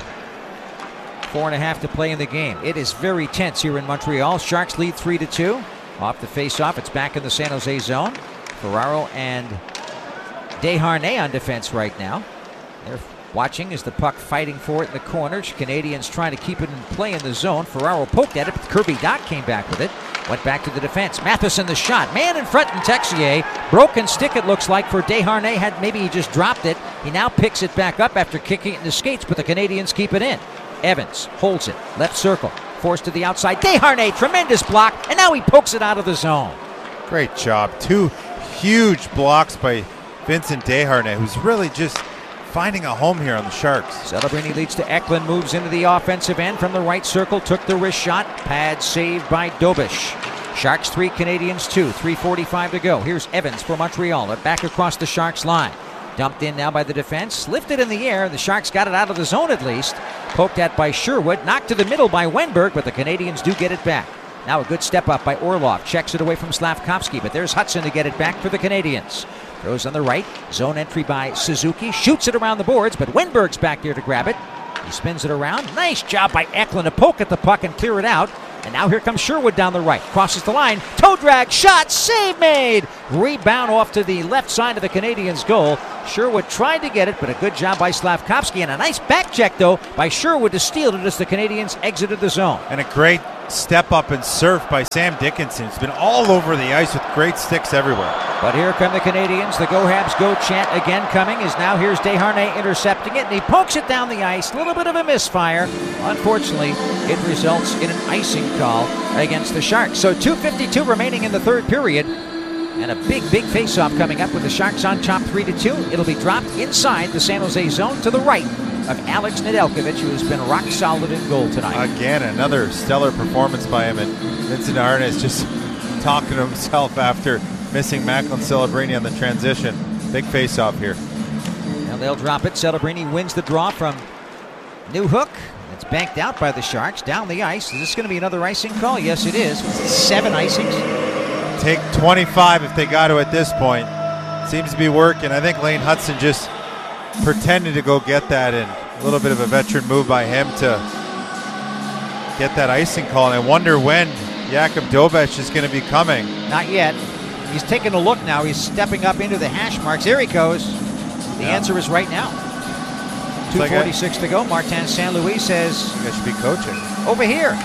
Four and a half to play in the game. It is very tense here in Montreal. Sharks lead three to two. Off the face-off, it's back in the San Jose zone. Ferraro and Desharnais on defense right now. They're watching as the puck fighting for it in the corners. Canadians trying to keep it in play in the zone. Ferraro poked at it, but Kirby Dach came back with it. Went back to the defense. Matheson the shot. Man in front and Texier. Broken stick it looks like for Desharnais. Had maybe he just dropped it. He now picks it back up after kicking it in the skates, but the Canadians keep it in. Evans holds it. Left circle. Forced to the outside. Desharnais, tremendous block, and now he pokes it out of the zone. Great job. Two huge blocks by Vincent Desharnais, who's really just finding a home here on the Sharks. Celebrini leads to Eklund, moves into the offensive end from the right circle, took the wrist shot. Pad saved by Dobish. Sharks three, Canadians two. three forty-five to go. Here's Evans for Montreal. They're back across the Sharks line. Dumped in now by the defense. Lifted in the air. The Sharks got it out of the zone at least. Poked at by Sherwood. Knocked to the middle by Wenberg, but the Canadians do get it back. Now a good step up by Orlov. Checks it away from Slavkovsky, but there's Hudson to get it back for the Canadians. Throws on the right. Zone entry by Suzuki. Shoots it around the boards, but Wenberg's back there to grab it. He spins it around. Nice job by Eklund to poke at the puck and clear it out. And now here comes Sherwood down the right. Crosses the line. Toe drag. Shot. Save made. Rebound off to the left side of the Canadians' goal. Sherwood tried to get it, but a good job by Slavkovsky. And a nice back check, though, by Sherwood to steal it as the Canadians exited the zone. And a great step up and surf by Sam Dickinson. He's been all over the ice with great sticks everywhere. But here come the Canadians. The Go Habs Go chant again coming is now here's Desharnais intercepting it, and he pokes it down the ice. A little bit of a misfire. Unfortunately, it results in an icing call against the Sharks. So two fifty-two remaining in the third period. And a big, big face-off coming up with the Sharks on top three to two. It'll be dropped inside the San Jose zone to the right of Alex Nedeljkovic, who has been rock solid in goal tonight. Again, another stellar performance by him. And Vincent Arnaz just talking to himself after missing Macklin Celebrini on the transition. Big face-off here. Now they'll drop it. Celebrini wins the draw from Newhook. It's banked out by the Sharks down the ice. Is this going to be another icing call? Yes, it is. Seven icings. Take twenty-five if they got to at this point. Seems to be working. I think Lane Hudson just pretended to go get that, and a little bit of a veteran move by him to get that icing call. And I wonder when Jakub Dobeš is going to be coming. Not yet. He's taking a look now. He's stepping up into the hash marks. There he goes. The Yeah. answer is right now. two forty-six to go. Martin Saint Louis says, I should be coaching. over here.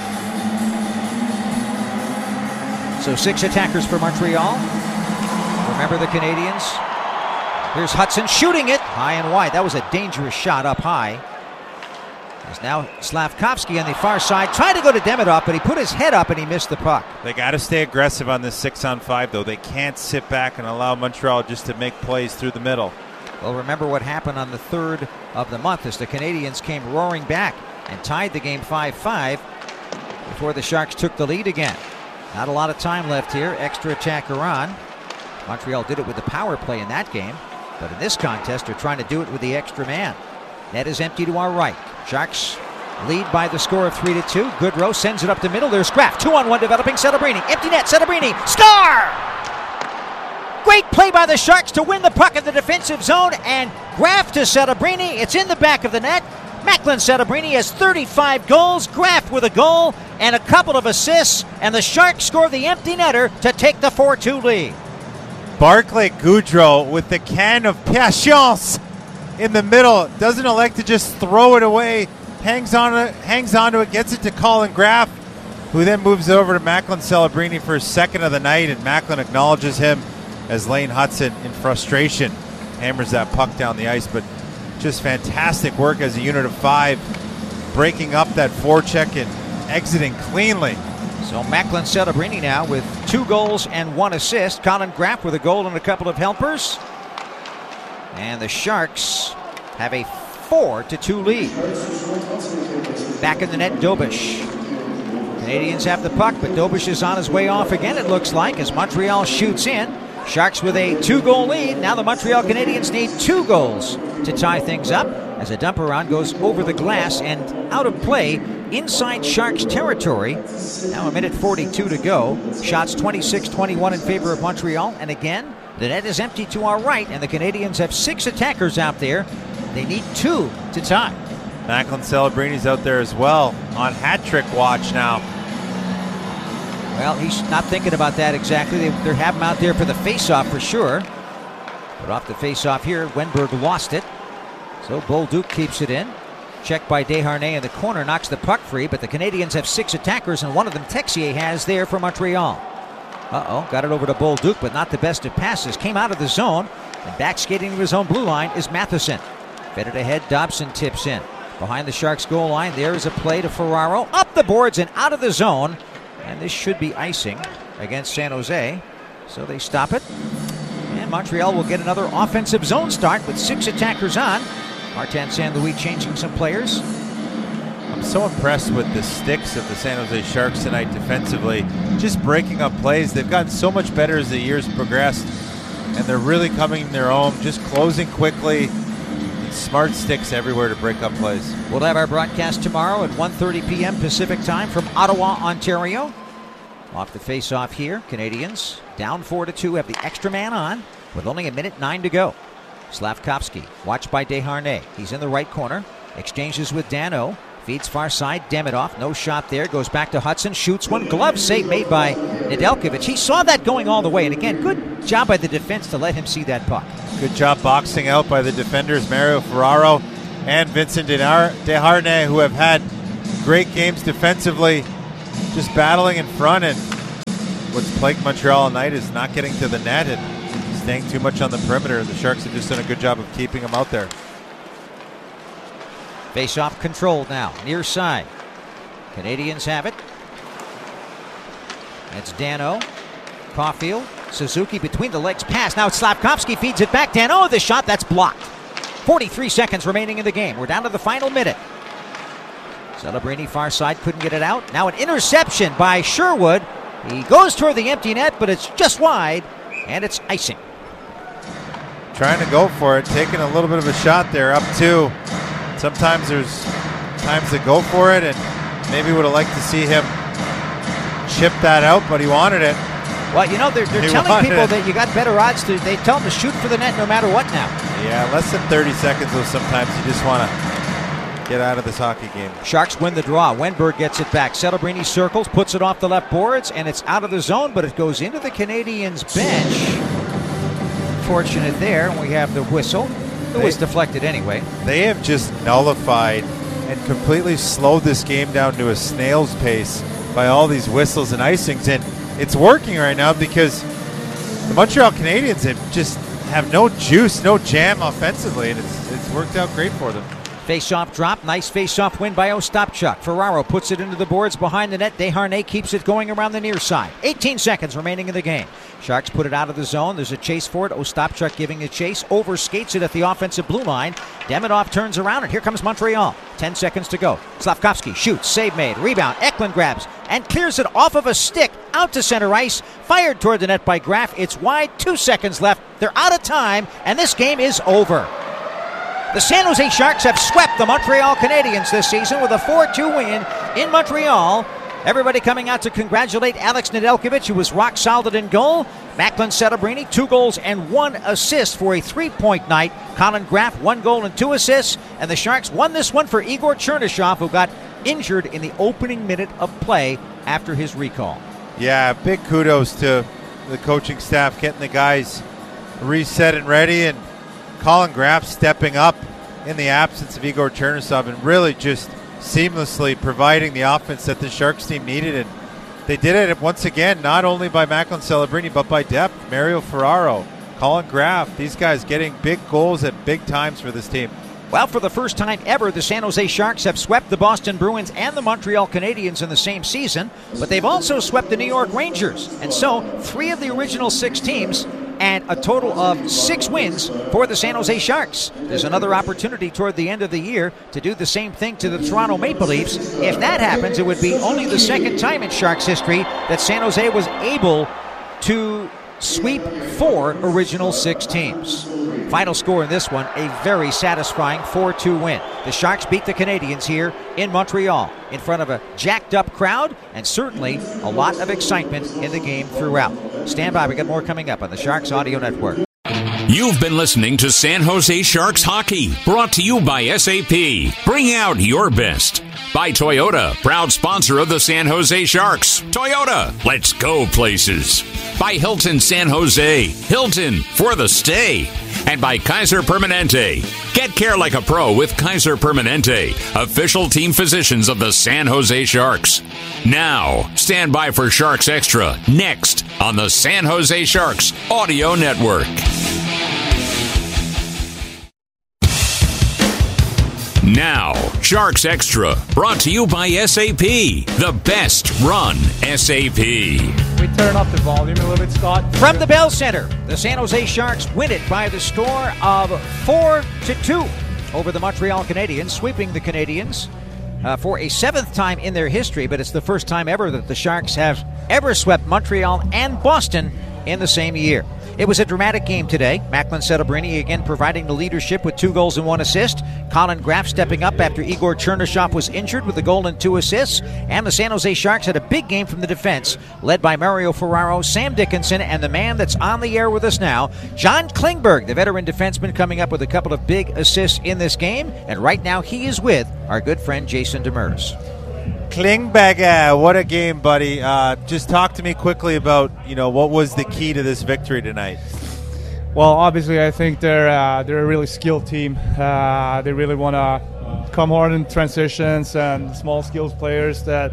So six attackers for Montreal. Remember the Canadians. Here's Hudson shooting it high and wide. That was a dangerous shot up high. There's now Slavkovsky on the far side. Tried to go to Demidov, but he put his head up and he missed the puck. They got to stay aggressive on this six on five, though. They can't sit back and allow Montreal just to make plays through the middle. Well, remember what happened on the third of the month as the Canadians came roaring back and tied the game five five before the Sharks took the lead again. Not a lot of time left here. Extra attacker on. Montreal did it with the power play in that game, but in this contest they're trying to do it with the extra man. Net is empty to our right. Sharks lead by the score of three to two. Goodrow sends it up the middle. There's Graff. Two on one developing. Celebrini. Empty net. Celebrini. Star! Great play by the Sharks to win the puck in the defensive zone, and Graff to Celebrini. It's in the back of the net. Macklin Celebrini has thirty-five goals. Graff with a goal and a couple of assists, and the Sharks score the empty netter to take the four two lead. Barclay Goodrow with the can of patience in the middle. Doesn't elect to just throw it away. Hangs on it, hangs onto it, gets it to Colin Graff, who then moves over to Macklin Celebrini for his second of the night, and Macklin acknowledges him as Lane Hudson, in frustration, hammers that puck down the ice. But just fantastic work as a unit of five, breaking up that forecheck and exiting cleanly. So Macklin Celebrini now with two goals and one assist. Colin Graff with a goal and a couple of helpers. And the Sharks have a four to two lead. Back in the net, Dobeš. Canadians have the puck, but Dobeš is on his way off again, it looks like, as Montreal shoots in. Sharks with a two-goal lead. Now the Montreal Canadiens need two goals to tie things up as a dump around goes over the glass and out of play inside Sharks territory. Now a minute forty-two to go. Shots twenty-six twenty-one in favor of Montreal. And again, the net is empty to our right, and the Canadians have six attackers out there. They need two to tie. Macklin Celebrini's out there as well on hat-trick watch now. Well, he's not thinking about that exactly. They, they have him out there for the face-off for sure. But off the face-off here, Wenberg lost it. So Bolduc keeps it in. Checked by Desharnais in the corner, knocks the puck free, but the Canadians have six attackers, and one of them Texier has there for Montreal. Uh-oh, got it over to Bolduc, but not the best of passes. Came out of the zone, and back skating to his own blue line is Matheson. Fed it ahead, Dobson tips in. Behind the Sharks goal line, there is a play to Ferraro. Up the boards and out of the zone. And this should be icing against San Jose. So they stop it. And Montreal will get another offensive zone start with six attackers on. Martin Saint Louis changing some players. I'm so impressed with the sticks of the San Jose Sharks tonight defensively. Just breaking up plays. They've gotten so much better as the years progressed. And they're really coming their own, just closing quickly. Smart sticks everywhere to break up plays. We'll have our broadcast tomorrow at one thirty p.m. Pacific time from Ottawa, Ontario. Off the face-off here, Canadians down four to two, have the extra man on with only a minute nine to go. Slavkovsky, watched by Desharnais. He's in the right corner, exchanges with Danault, feeds far side, Demidov, no shot there, goes back to Hudson, shoots one, glove save made by Nedeljkovic. He saw that going all the way, and again, good job by the defense to let him see that puck. Good job boxing out by the defenders, Mario Ferraro and Vincent Desharnais, who have had great games defensively, just battling in front, and what's plagued Montreal all night is not getting to the net and staying too much on the perimeter. The Sharks have just done a good job of keeping them out there. Face-off controlled now, near side. Canadians have it. It's Danault, Caulfield, Suzuki between the legs pass. Now it's Slavkovsky, feeds it back. Danault, the shot, that's blocked. forty-three seconds remaining in the game. We're down to the final minute. Celebrini far side, couldn't get it out. Now an interception by Sherwood. He goes toward the empty net, but it's just wide, and it's icing. Trying to go for it, taking a little bit of a shot there, up two. Sometimes there's times to go for it, and maybe would have liked to see him chip that out, but he wanted it. Well, you know, they're, they're telling people it. that you got better odds. To, they tell them to shoot for the net no matter what now. Yeah, less than thirty seconds, though, sometimes you just want to get out of this hockey game. Sharks win the draw. Wenberg gets it back. Celebrini circles, puts it off the left boards, and it's out of the zone, but it goes into the Canadiens' bench. Fortunate there, and we have the whistle. It they, was deflected anyway. They have just nullified and completely slowed this game down to a snail's pace by all these whistles and icings, and it's working right now because the Montreal Canadiens have just have no juice, no jam offensively, and it's it's worked out great for them. Face-off drop, nice face-off win by Ostapchuk. Ferraro puts it into the boards behind the net. Desharnais keeps it going around the near side. eighteen seconds remaining in the game. Sharks put it out of the zone. There's a chase for it. Ostapchuk giving a chase, overskates it at the offensive blue line. Demidov turns around, and here comes Montreal. ten seconds to go. Slavkovsky shoots, save made, rebound. Eklund grabs and clears it off of a stick out to center ice. Fired toward the net by Graf. It's wide, two seconds left. They're out of time, and this game is over. The San Jose Sharks have swept the Montreal Canadiens this season with a four two win in Montreal. Everybody coming out to congratulate Alex Nedeljkovic, who was rock solid in goal. Macklin Celebrini, two goals and one assist for a three-point night. Colin Graf, one goal and two assists. And the Sharks won this one for Igor Chernyshov, who got injured in the opening minute of play after his recall. Yeah, big kudos to the coaching staff getting the guys reset and ready, and Colin Graf stepping up in the absence of Igor Chernyshov and really just seamlessly providing the offense that the Sharks team needed. And they did it once again, not only by Macklin Celebrini, but by depth. Mario Ferraro, Colin Graf, these guys getting big goals at big times for this team. Well, for the first time ever, the San Jose Sharks have swept the Boston Bruins and the Montreal Canadiens in the same season, but they've also swept the New York Rangers. And so, three of the original six teams and a total of six wins for the San Jose Sharks. There's another opportunity toward the end of the year to do the same thing to the Toronto Maple Leafs. If that happens, it would be only the second time in Sharks history that San Jose was able to sweep four original six teams. Final score in this one, a very satisfying four two win. The Sharks beat the Canadiens here in Montreal in front of a jacked-up crowd and certainly a lot of excitement in the game throughout. Stand by, we got more coming up on the Sharks Audio Network. You've been listening to San Jose Sharks Hockey, brought to you by S A P. Bring out your best. By Toyota, proud sponsor of the San Jose Sharks. Toyota, let's go places. By Hilton San Jose, Hilton for the stay. And by Kaiser Permanente. Get care like a pro with Kaiser Permanente, official team physicians of the San Jose Sharks. Now, stand by for Sharks Extra, next on the San Jose Sharks Audio Network. Now, Sharks Extra, brought to you by S A P, the best run S A P. We turn up the volume a little bit, Scott. From the Bell Center, the San Jose Sharks win it by the score of four to two over the Montreal Canadiens, sweeping the Canadiens uh, for a seventh time in their history, but it's the first time ever that the Sharks have ever swept Montreal and Boston in the same year. It was a dramatic game today. Macklin Celebrini again providing the leadership with two goals and one assist. Colin Graff stepping up after Igor Chernyshov was injured with a goal and two assists. And the San Jose Sharks had a big game from the defense, led by Mario Ferraro, Sam Dickinson, and the man that's on the air with us now, John Klingberg, the veteran defenseman, coming up with a couple of big assists in this game. And right now he is with our good friend Jason Demers. Klingberg, what a game, buddy. Uh, just talk to me quickly about, you know, what was the key to this victory tonight? Well, obviously, I think they're uh, they're a really skilled team. Uh, they really want to come hard in transitions and small skills players that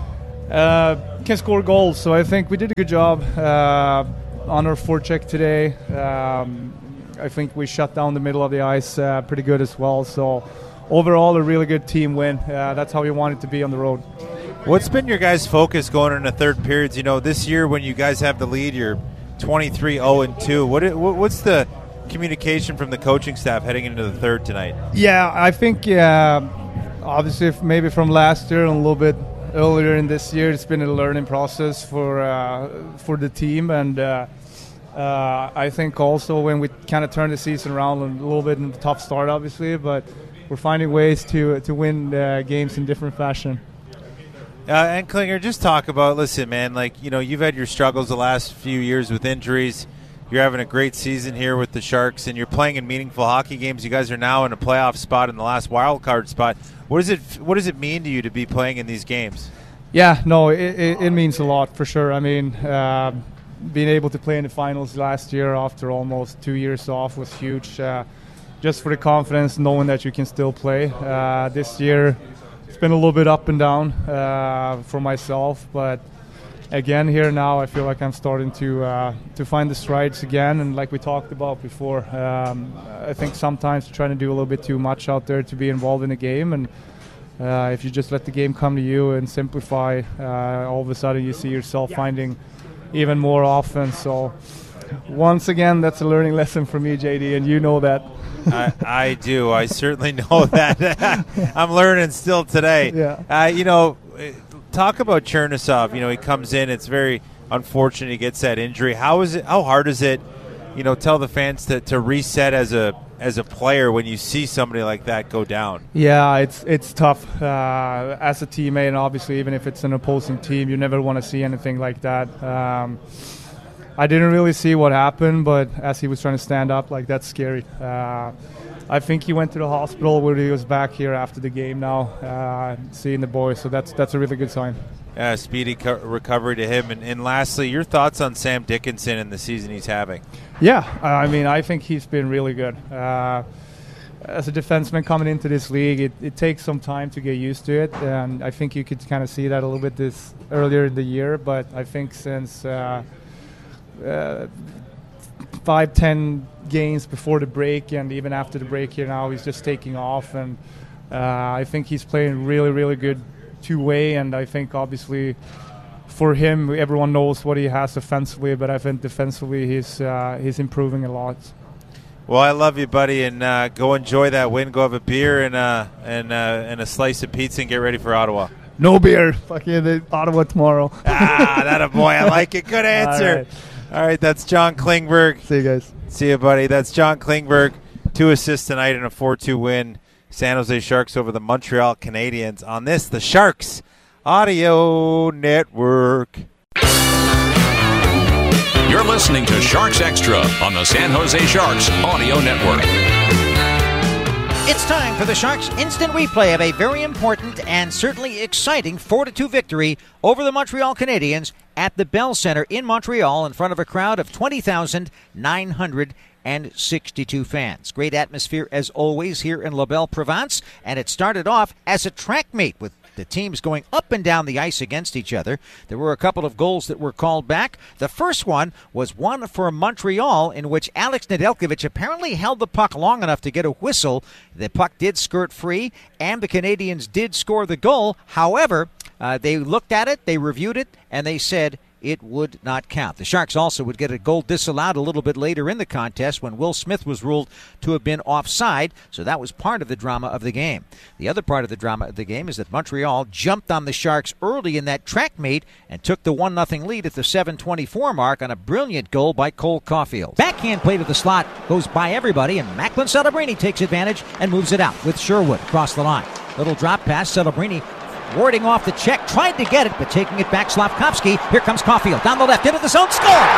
uh, can score goals. So I think we did a good job uh, on our forecheck today. Um, I think we shut down the middle of the ice uh, pretty good as well. So overall, a really good team win. Uh, that's how we want it to be on the road. What's been your guys' focus going into third periods? You know, this year when you guys have the lead, you're twenty-three oh and two. What, what's the communication from the coaching staff heading into the third tonight? Yeah, I think uh, obviously if maybe from last year and a little bit earlier in this year, it's been a learning process for uh, for the team. And uh, uh, I think also when we kind of turn the season around, a little bit in a tough start, obviously, but we're finding ways to to win uh, games in different fashion. Uh, and Klinger, just talk about, listen, man, like, you know, you've had your struggles the last few years with injuries. You're having a great season here with the Sharks, and you're playing in meaningful hockey games. You guys are now in a playoff spot in the last wild card spot. What does it What does it mean to you to be playing in these games? Yeah, no, it, it, it means a lot for sure. I mean, uh, being able to play in the finals last year after almost two years off was huge. Uh, just for the confidence, knowing that you can still play. Uh, this year, it's been a little bit up and down uh, for myself, but again, here now, I feel like I'm starting to uh, to find the strides again. And like we talked about before, um, I think sometimes you're trying to do a little bit too much out there to be involved in the game. And uh, if you just let the game come to you and simplify, uh, all of a sudden you see yourself finding even more offense. So once again, that's a learning lesson for me, J D, and you know that. I, I do. I certainly know that. I'm learning still today. Yeah. Uh, you know, talk about Chernyshov. You know, he comes in. It's very unfortunate he gets that injury. How is it? How hard is it? You know, tell the fans to, to reset as a as a player when you see somebody like that go down. Yeah, it's it's tough uh, as a teammate, and obviously even if it's an opposing team, you never want to see anything like that. Um, I didn't really see what happened, but as he was trying to stand up, like, that's scary. Uh, I think he went to the hospital where he was back here after the game now, uh, seeing the boys, so that's that's a really good sign. Yeah, speedy co- recovery to him. And, and lastly, your thoughts on Sam Dickinson and the season he's having? Yeah, I mean, I think he's been really good. Uh, as a defenseman coming into this league, it, it takes some time to get used to it, and I think you could kind of see that a little bit this earlier in the year, but I think since uh, Uh, five, ten games before the break, and even after the break here now, he's just taking off, and uh, I think he's playing really, really good two-way, and I think obviously for him, everyone knows what he has offensively, but I think defensively he's uh, he's improving a lot. Well, I love you, buddy, and uh, go enjoy that win. Go have a beer and uh, and uh, and a slice of pizza, and get ready for Ottawa. No beer. Fucking Ottawa tomorrow. Ah, that a boy. I like it. Good answer. All right. All right, that's John Klingberg. See you guys. See you, buddy. That's John Klingberg. Two assists tonight in a four two win. San Jose Sharks over the Montreal Canadiens on this, the Sharks Audio Network. You're listening to Sharks Extra on the San Jose Sharks Audio Network. It's time for the Sharks' instant replay of a very important and certainly exciting four to two victory over the Montreal Canadiens at the Bell Centre in Montreal in front of a crowd of twenty thousand nine hundred sixty-two fans. Great atmosphere as always here in La Belle Province, and it started off as a track meet with the teams going up and down the ice against each other. There were a couple of goals that were called back. The first one was one for Montreal, in which Alex Nedeljkovic apparently held the puck long enough to get a whistle. The puck did skirt free, and the Canadiens did score the goal. However, uh, they looked at it, they reviewed it, and they said it would not count. The Sharks also would get a goal disallowed a little bit later in the contest when Will Smith was ruled to have been offside, so that was part of the drama of the game. The other part of the drama of the game is that Montreal jumped on the Sharks early in that track meet and took the one nothing lead at the seven twenty-four mark on a brilliant goal by Cole Caulfield. Backhand play to the slot goes by everybody, and Macklin Celebrini takes advantage and moves it out with Sherwood across the line. Little drop pass, Celebrini warding off the check, tried to get it, but taking it back, Slafkovsky. Here comes Caulfield, down the left, into the zone, score!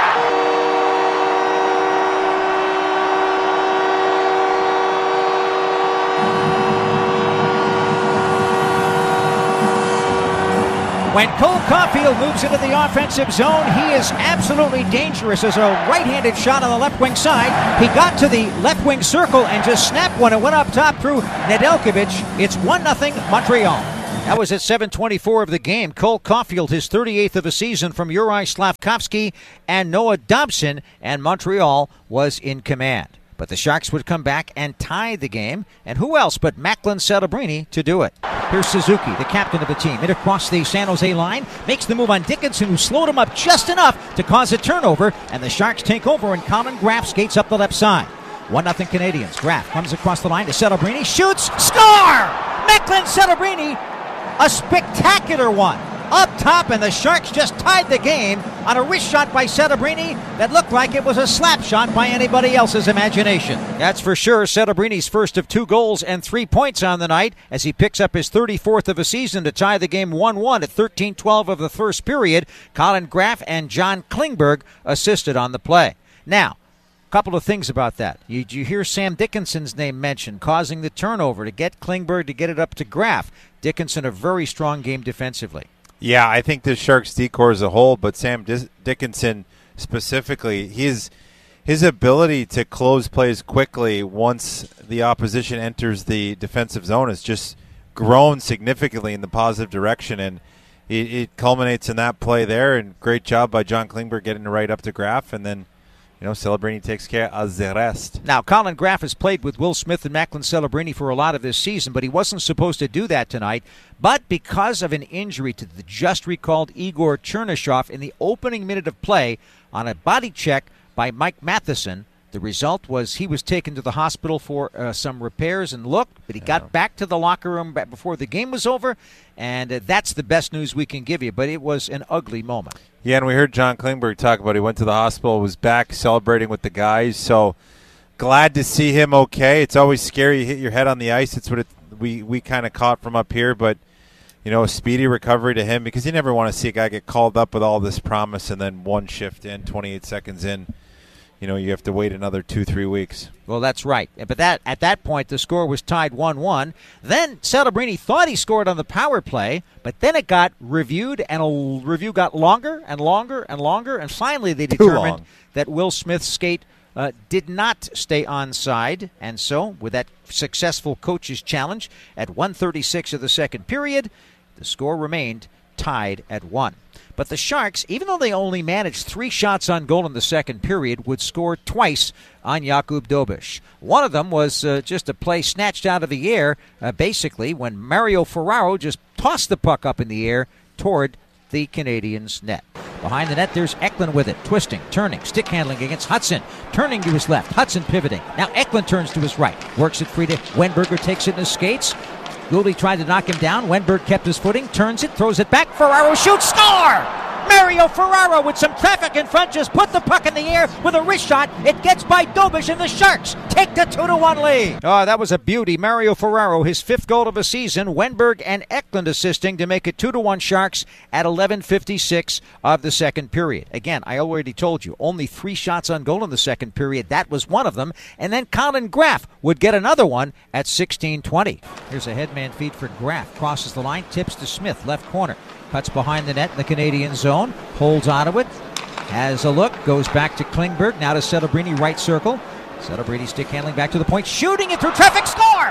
When Cole Caulfield moves into the offensive zone, he is absolutely dangerous as a right-handed shot on the left wing side. He got to the left wing circle and just snapped one and went up top through Nedeljkovic. It's one nothing Montreal. That was at seven twenty-four of the game. Cole Caulfield, his thirty-eighth of the season from Juraj Slafkovsky and Noah Dobson, and Montreal was in command. But the Sharks would come back and tie the game, and who else but Macklin Celebrini to do it? Here's Suzuki, the captain of the team, in across the San Jose line, makes the move on Dickinson, who slowed him up just enough to cause a turnover, and the Sharks take over, and Colin Graf skates up the left side. one nothing Canadians. Graf comes across the line to Celebrini, shoots, score! Macklin Celebrini, a spectacular one. Up top, and the Sharks just tied the game on a wrist shot by Celebrini that looked like it was a slap shot by anybody else's imagination. That's for sure Celebrini's first of two goals and three points on the night as he picks up his thirty-fourth of a season to tie the game one one at thirteen twelve of the first period. Colin Graf and John Klingberg assisted on the play. Now, a couple of things about that. You, you hear Sam Dickinson's name mentioned, causing the turnover to get Klingberg to get it up to Graf. Dickinson, a very strong game defensively. Yeah, I think the Sharks decor as a whole, but Sam Dis- Dickinson specifically, his his ability to close plays quickly once the opposition enters the defensive zone has just grown significantly in the positive direction, and it, it culminates in that play there. And great job by John Klingberg getting it right up to Graf, and then you know, Celebrini takes care of the rest. Now, Colin Graf has played with Will Smith and Macklin Celebrini for a lot of this season, but he wasn't supposed to do that tonight. But because of an injury to the just recalled Igor Chernyshov in the opening minute of play on a body check by Mike Matheson, the result was he was taken to the hospital for uh, some repairs and looked, but he got yeah. back to the locker room before the game was over, and uh, that's the best news we can give you. But it was an ugly moment. Yeah, and we heard John Klingberg talk about he went to the hospital, was back celebrating with the guys, so glad to see him okay. It's always scary you hit your head on the ice. It's what it, we, we kind of caught from up here, but you know, a speedy recovery to him because you never want to see a guy get called up with all this promise and then one shift in, twenty-eight seconds in. You know, you have to wait another two, three weeks. Well, that's right. But that at that point, the score was tied one one. Then Celebrini thought he scored on the power play, but then it got reviewed, and a review got longer and longer and longer, and finally they determined that Will Smith's skate uh, did not stay onside. And so, with that successful coach's challenge, at one thirty-six of the second period, the score remained tied at one. But the Sharks, even though they only managed three shots on goal in the second period, would score twice on Jakub Dobeš. One of them was uh, just a play snatched out of the air, uh, basically, when Mario Ferraro just tossed the puck up in the air toward the Canadiens' net. Behind the net, there's Eklund with it, twisting, turning, stick handling against Hudson, turning to his left, Hudson pivoting. Now Eklund turns to his right, works it free to Wenberger, takes it in his skates. Gouldy tried to knock him down. Wenberg kept his footing, turns it, throws it back. Ferraro shoots, score! Mario Ferraro with some traffic in front just put the puck in the air with a wrist shot. It gets by Dobeš, and the Sharks take the two to one lead. Oh, that was a beauty. Mario Ferraro, his fifth goal of the season. Wenberg and Eklund assisting to make it two to one Sharks at eleven fifty-six of the second period. Again, I already told you, only three shots on goal in the second period. That was one of them. And then Colin Graf would get another one at sixteen twenty. Here's a headman feed for Graf. Crosses the line, tips to Smith, left corner. Cuts behind the net in the Canadian zone. Holds onto it. Has a look. Goes back to Klingberg. Now to Celebrini, right circle. Celebrini stick handling back to the point. Shooting it through traffic. Score!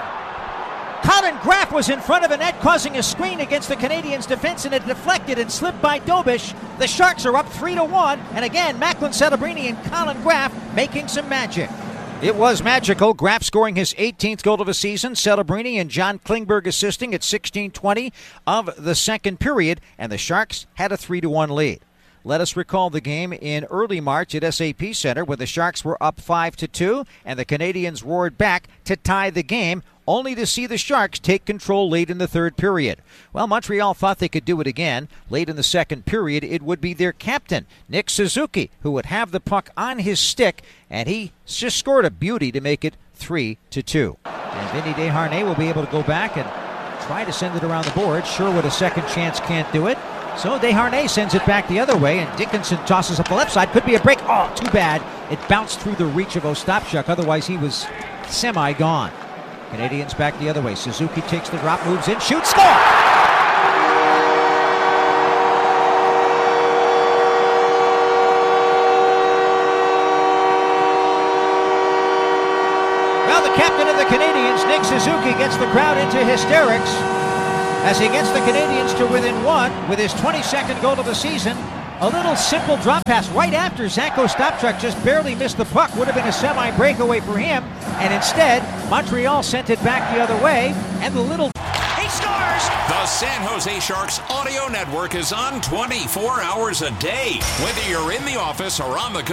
Colin Graf was in front of the net causing a screen against the Canadiens' defense, and it deflected and slipped by Dobeš. The Sharks are up three to one. And again, Macklin Celebrini and Colin Graf making some magic. It was magical. Graf scoring his eighteenth goal of the season. Celebrini and John Klingberg assisting at sixteen twenty of the second period, and the Sharks had a three to one lead. Let us recall the game in early March at S A P Center where the Sharks were up five to two and the Canadiens roared back to tie the game, only to see the Sharks take control late in the third period. Well, Montreal thought they could do it again. Late in the second period, it would be their captain, Nick Suzuki, who would have the puck on his stick, and he just scored a beauty to make it three to two. And Vinny Desharnais will be able to go back and try to send it around the board. Sherwood, a second chance, can't do it. So Desharnais sends it back the other way, and Dickinson tosses up the left side. Could be a break. Oh, too bad. It bounced through the reach of Ostapchuk. Otherwise, he was semi-gone. Canadiens back the other way. Suzuki takes the drop, moves in, shoots, score! Well, the captain of the Canadiens, Nick Suzuki, gets the crowd into hysterics as he gets the Canadiens to within one with his twenty-second goal of the season. A little simple drop pass right after Zach Ostapchuk just barely missed the puck. Would have been a semi-breakaway for him. And instead, Montreal sent it back the other way. And the little... He scores! The San Jose Sharks audio network is on twenty-four hours a day. Whether you're in the office or on the go.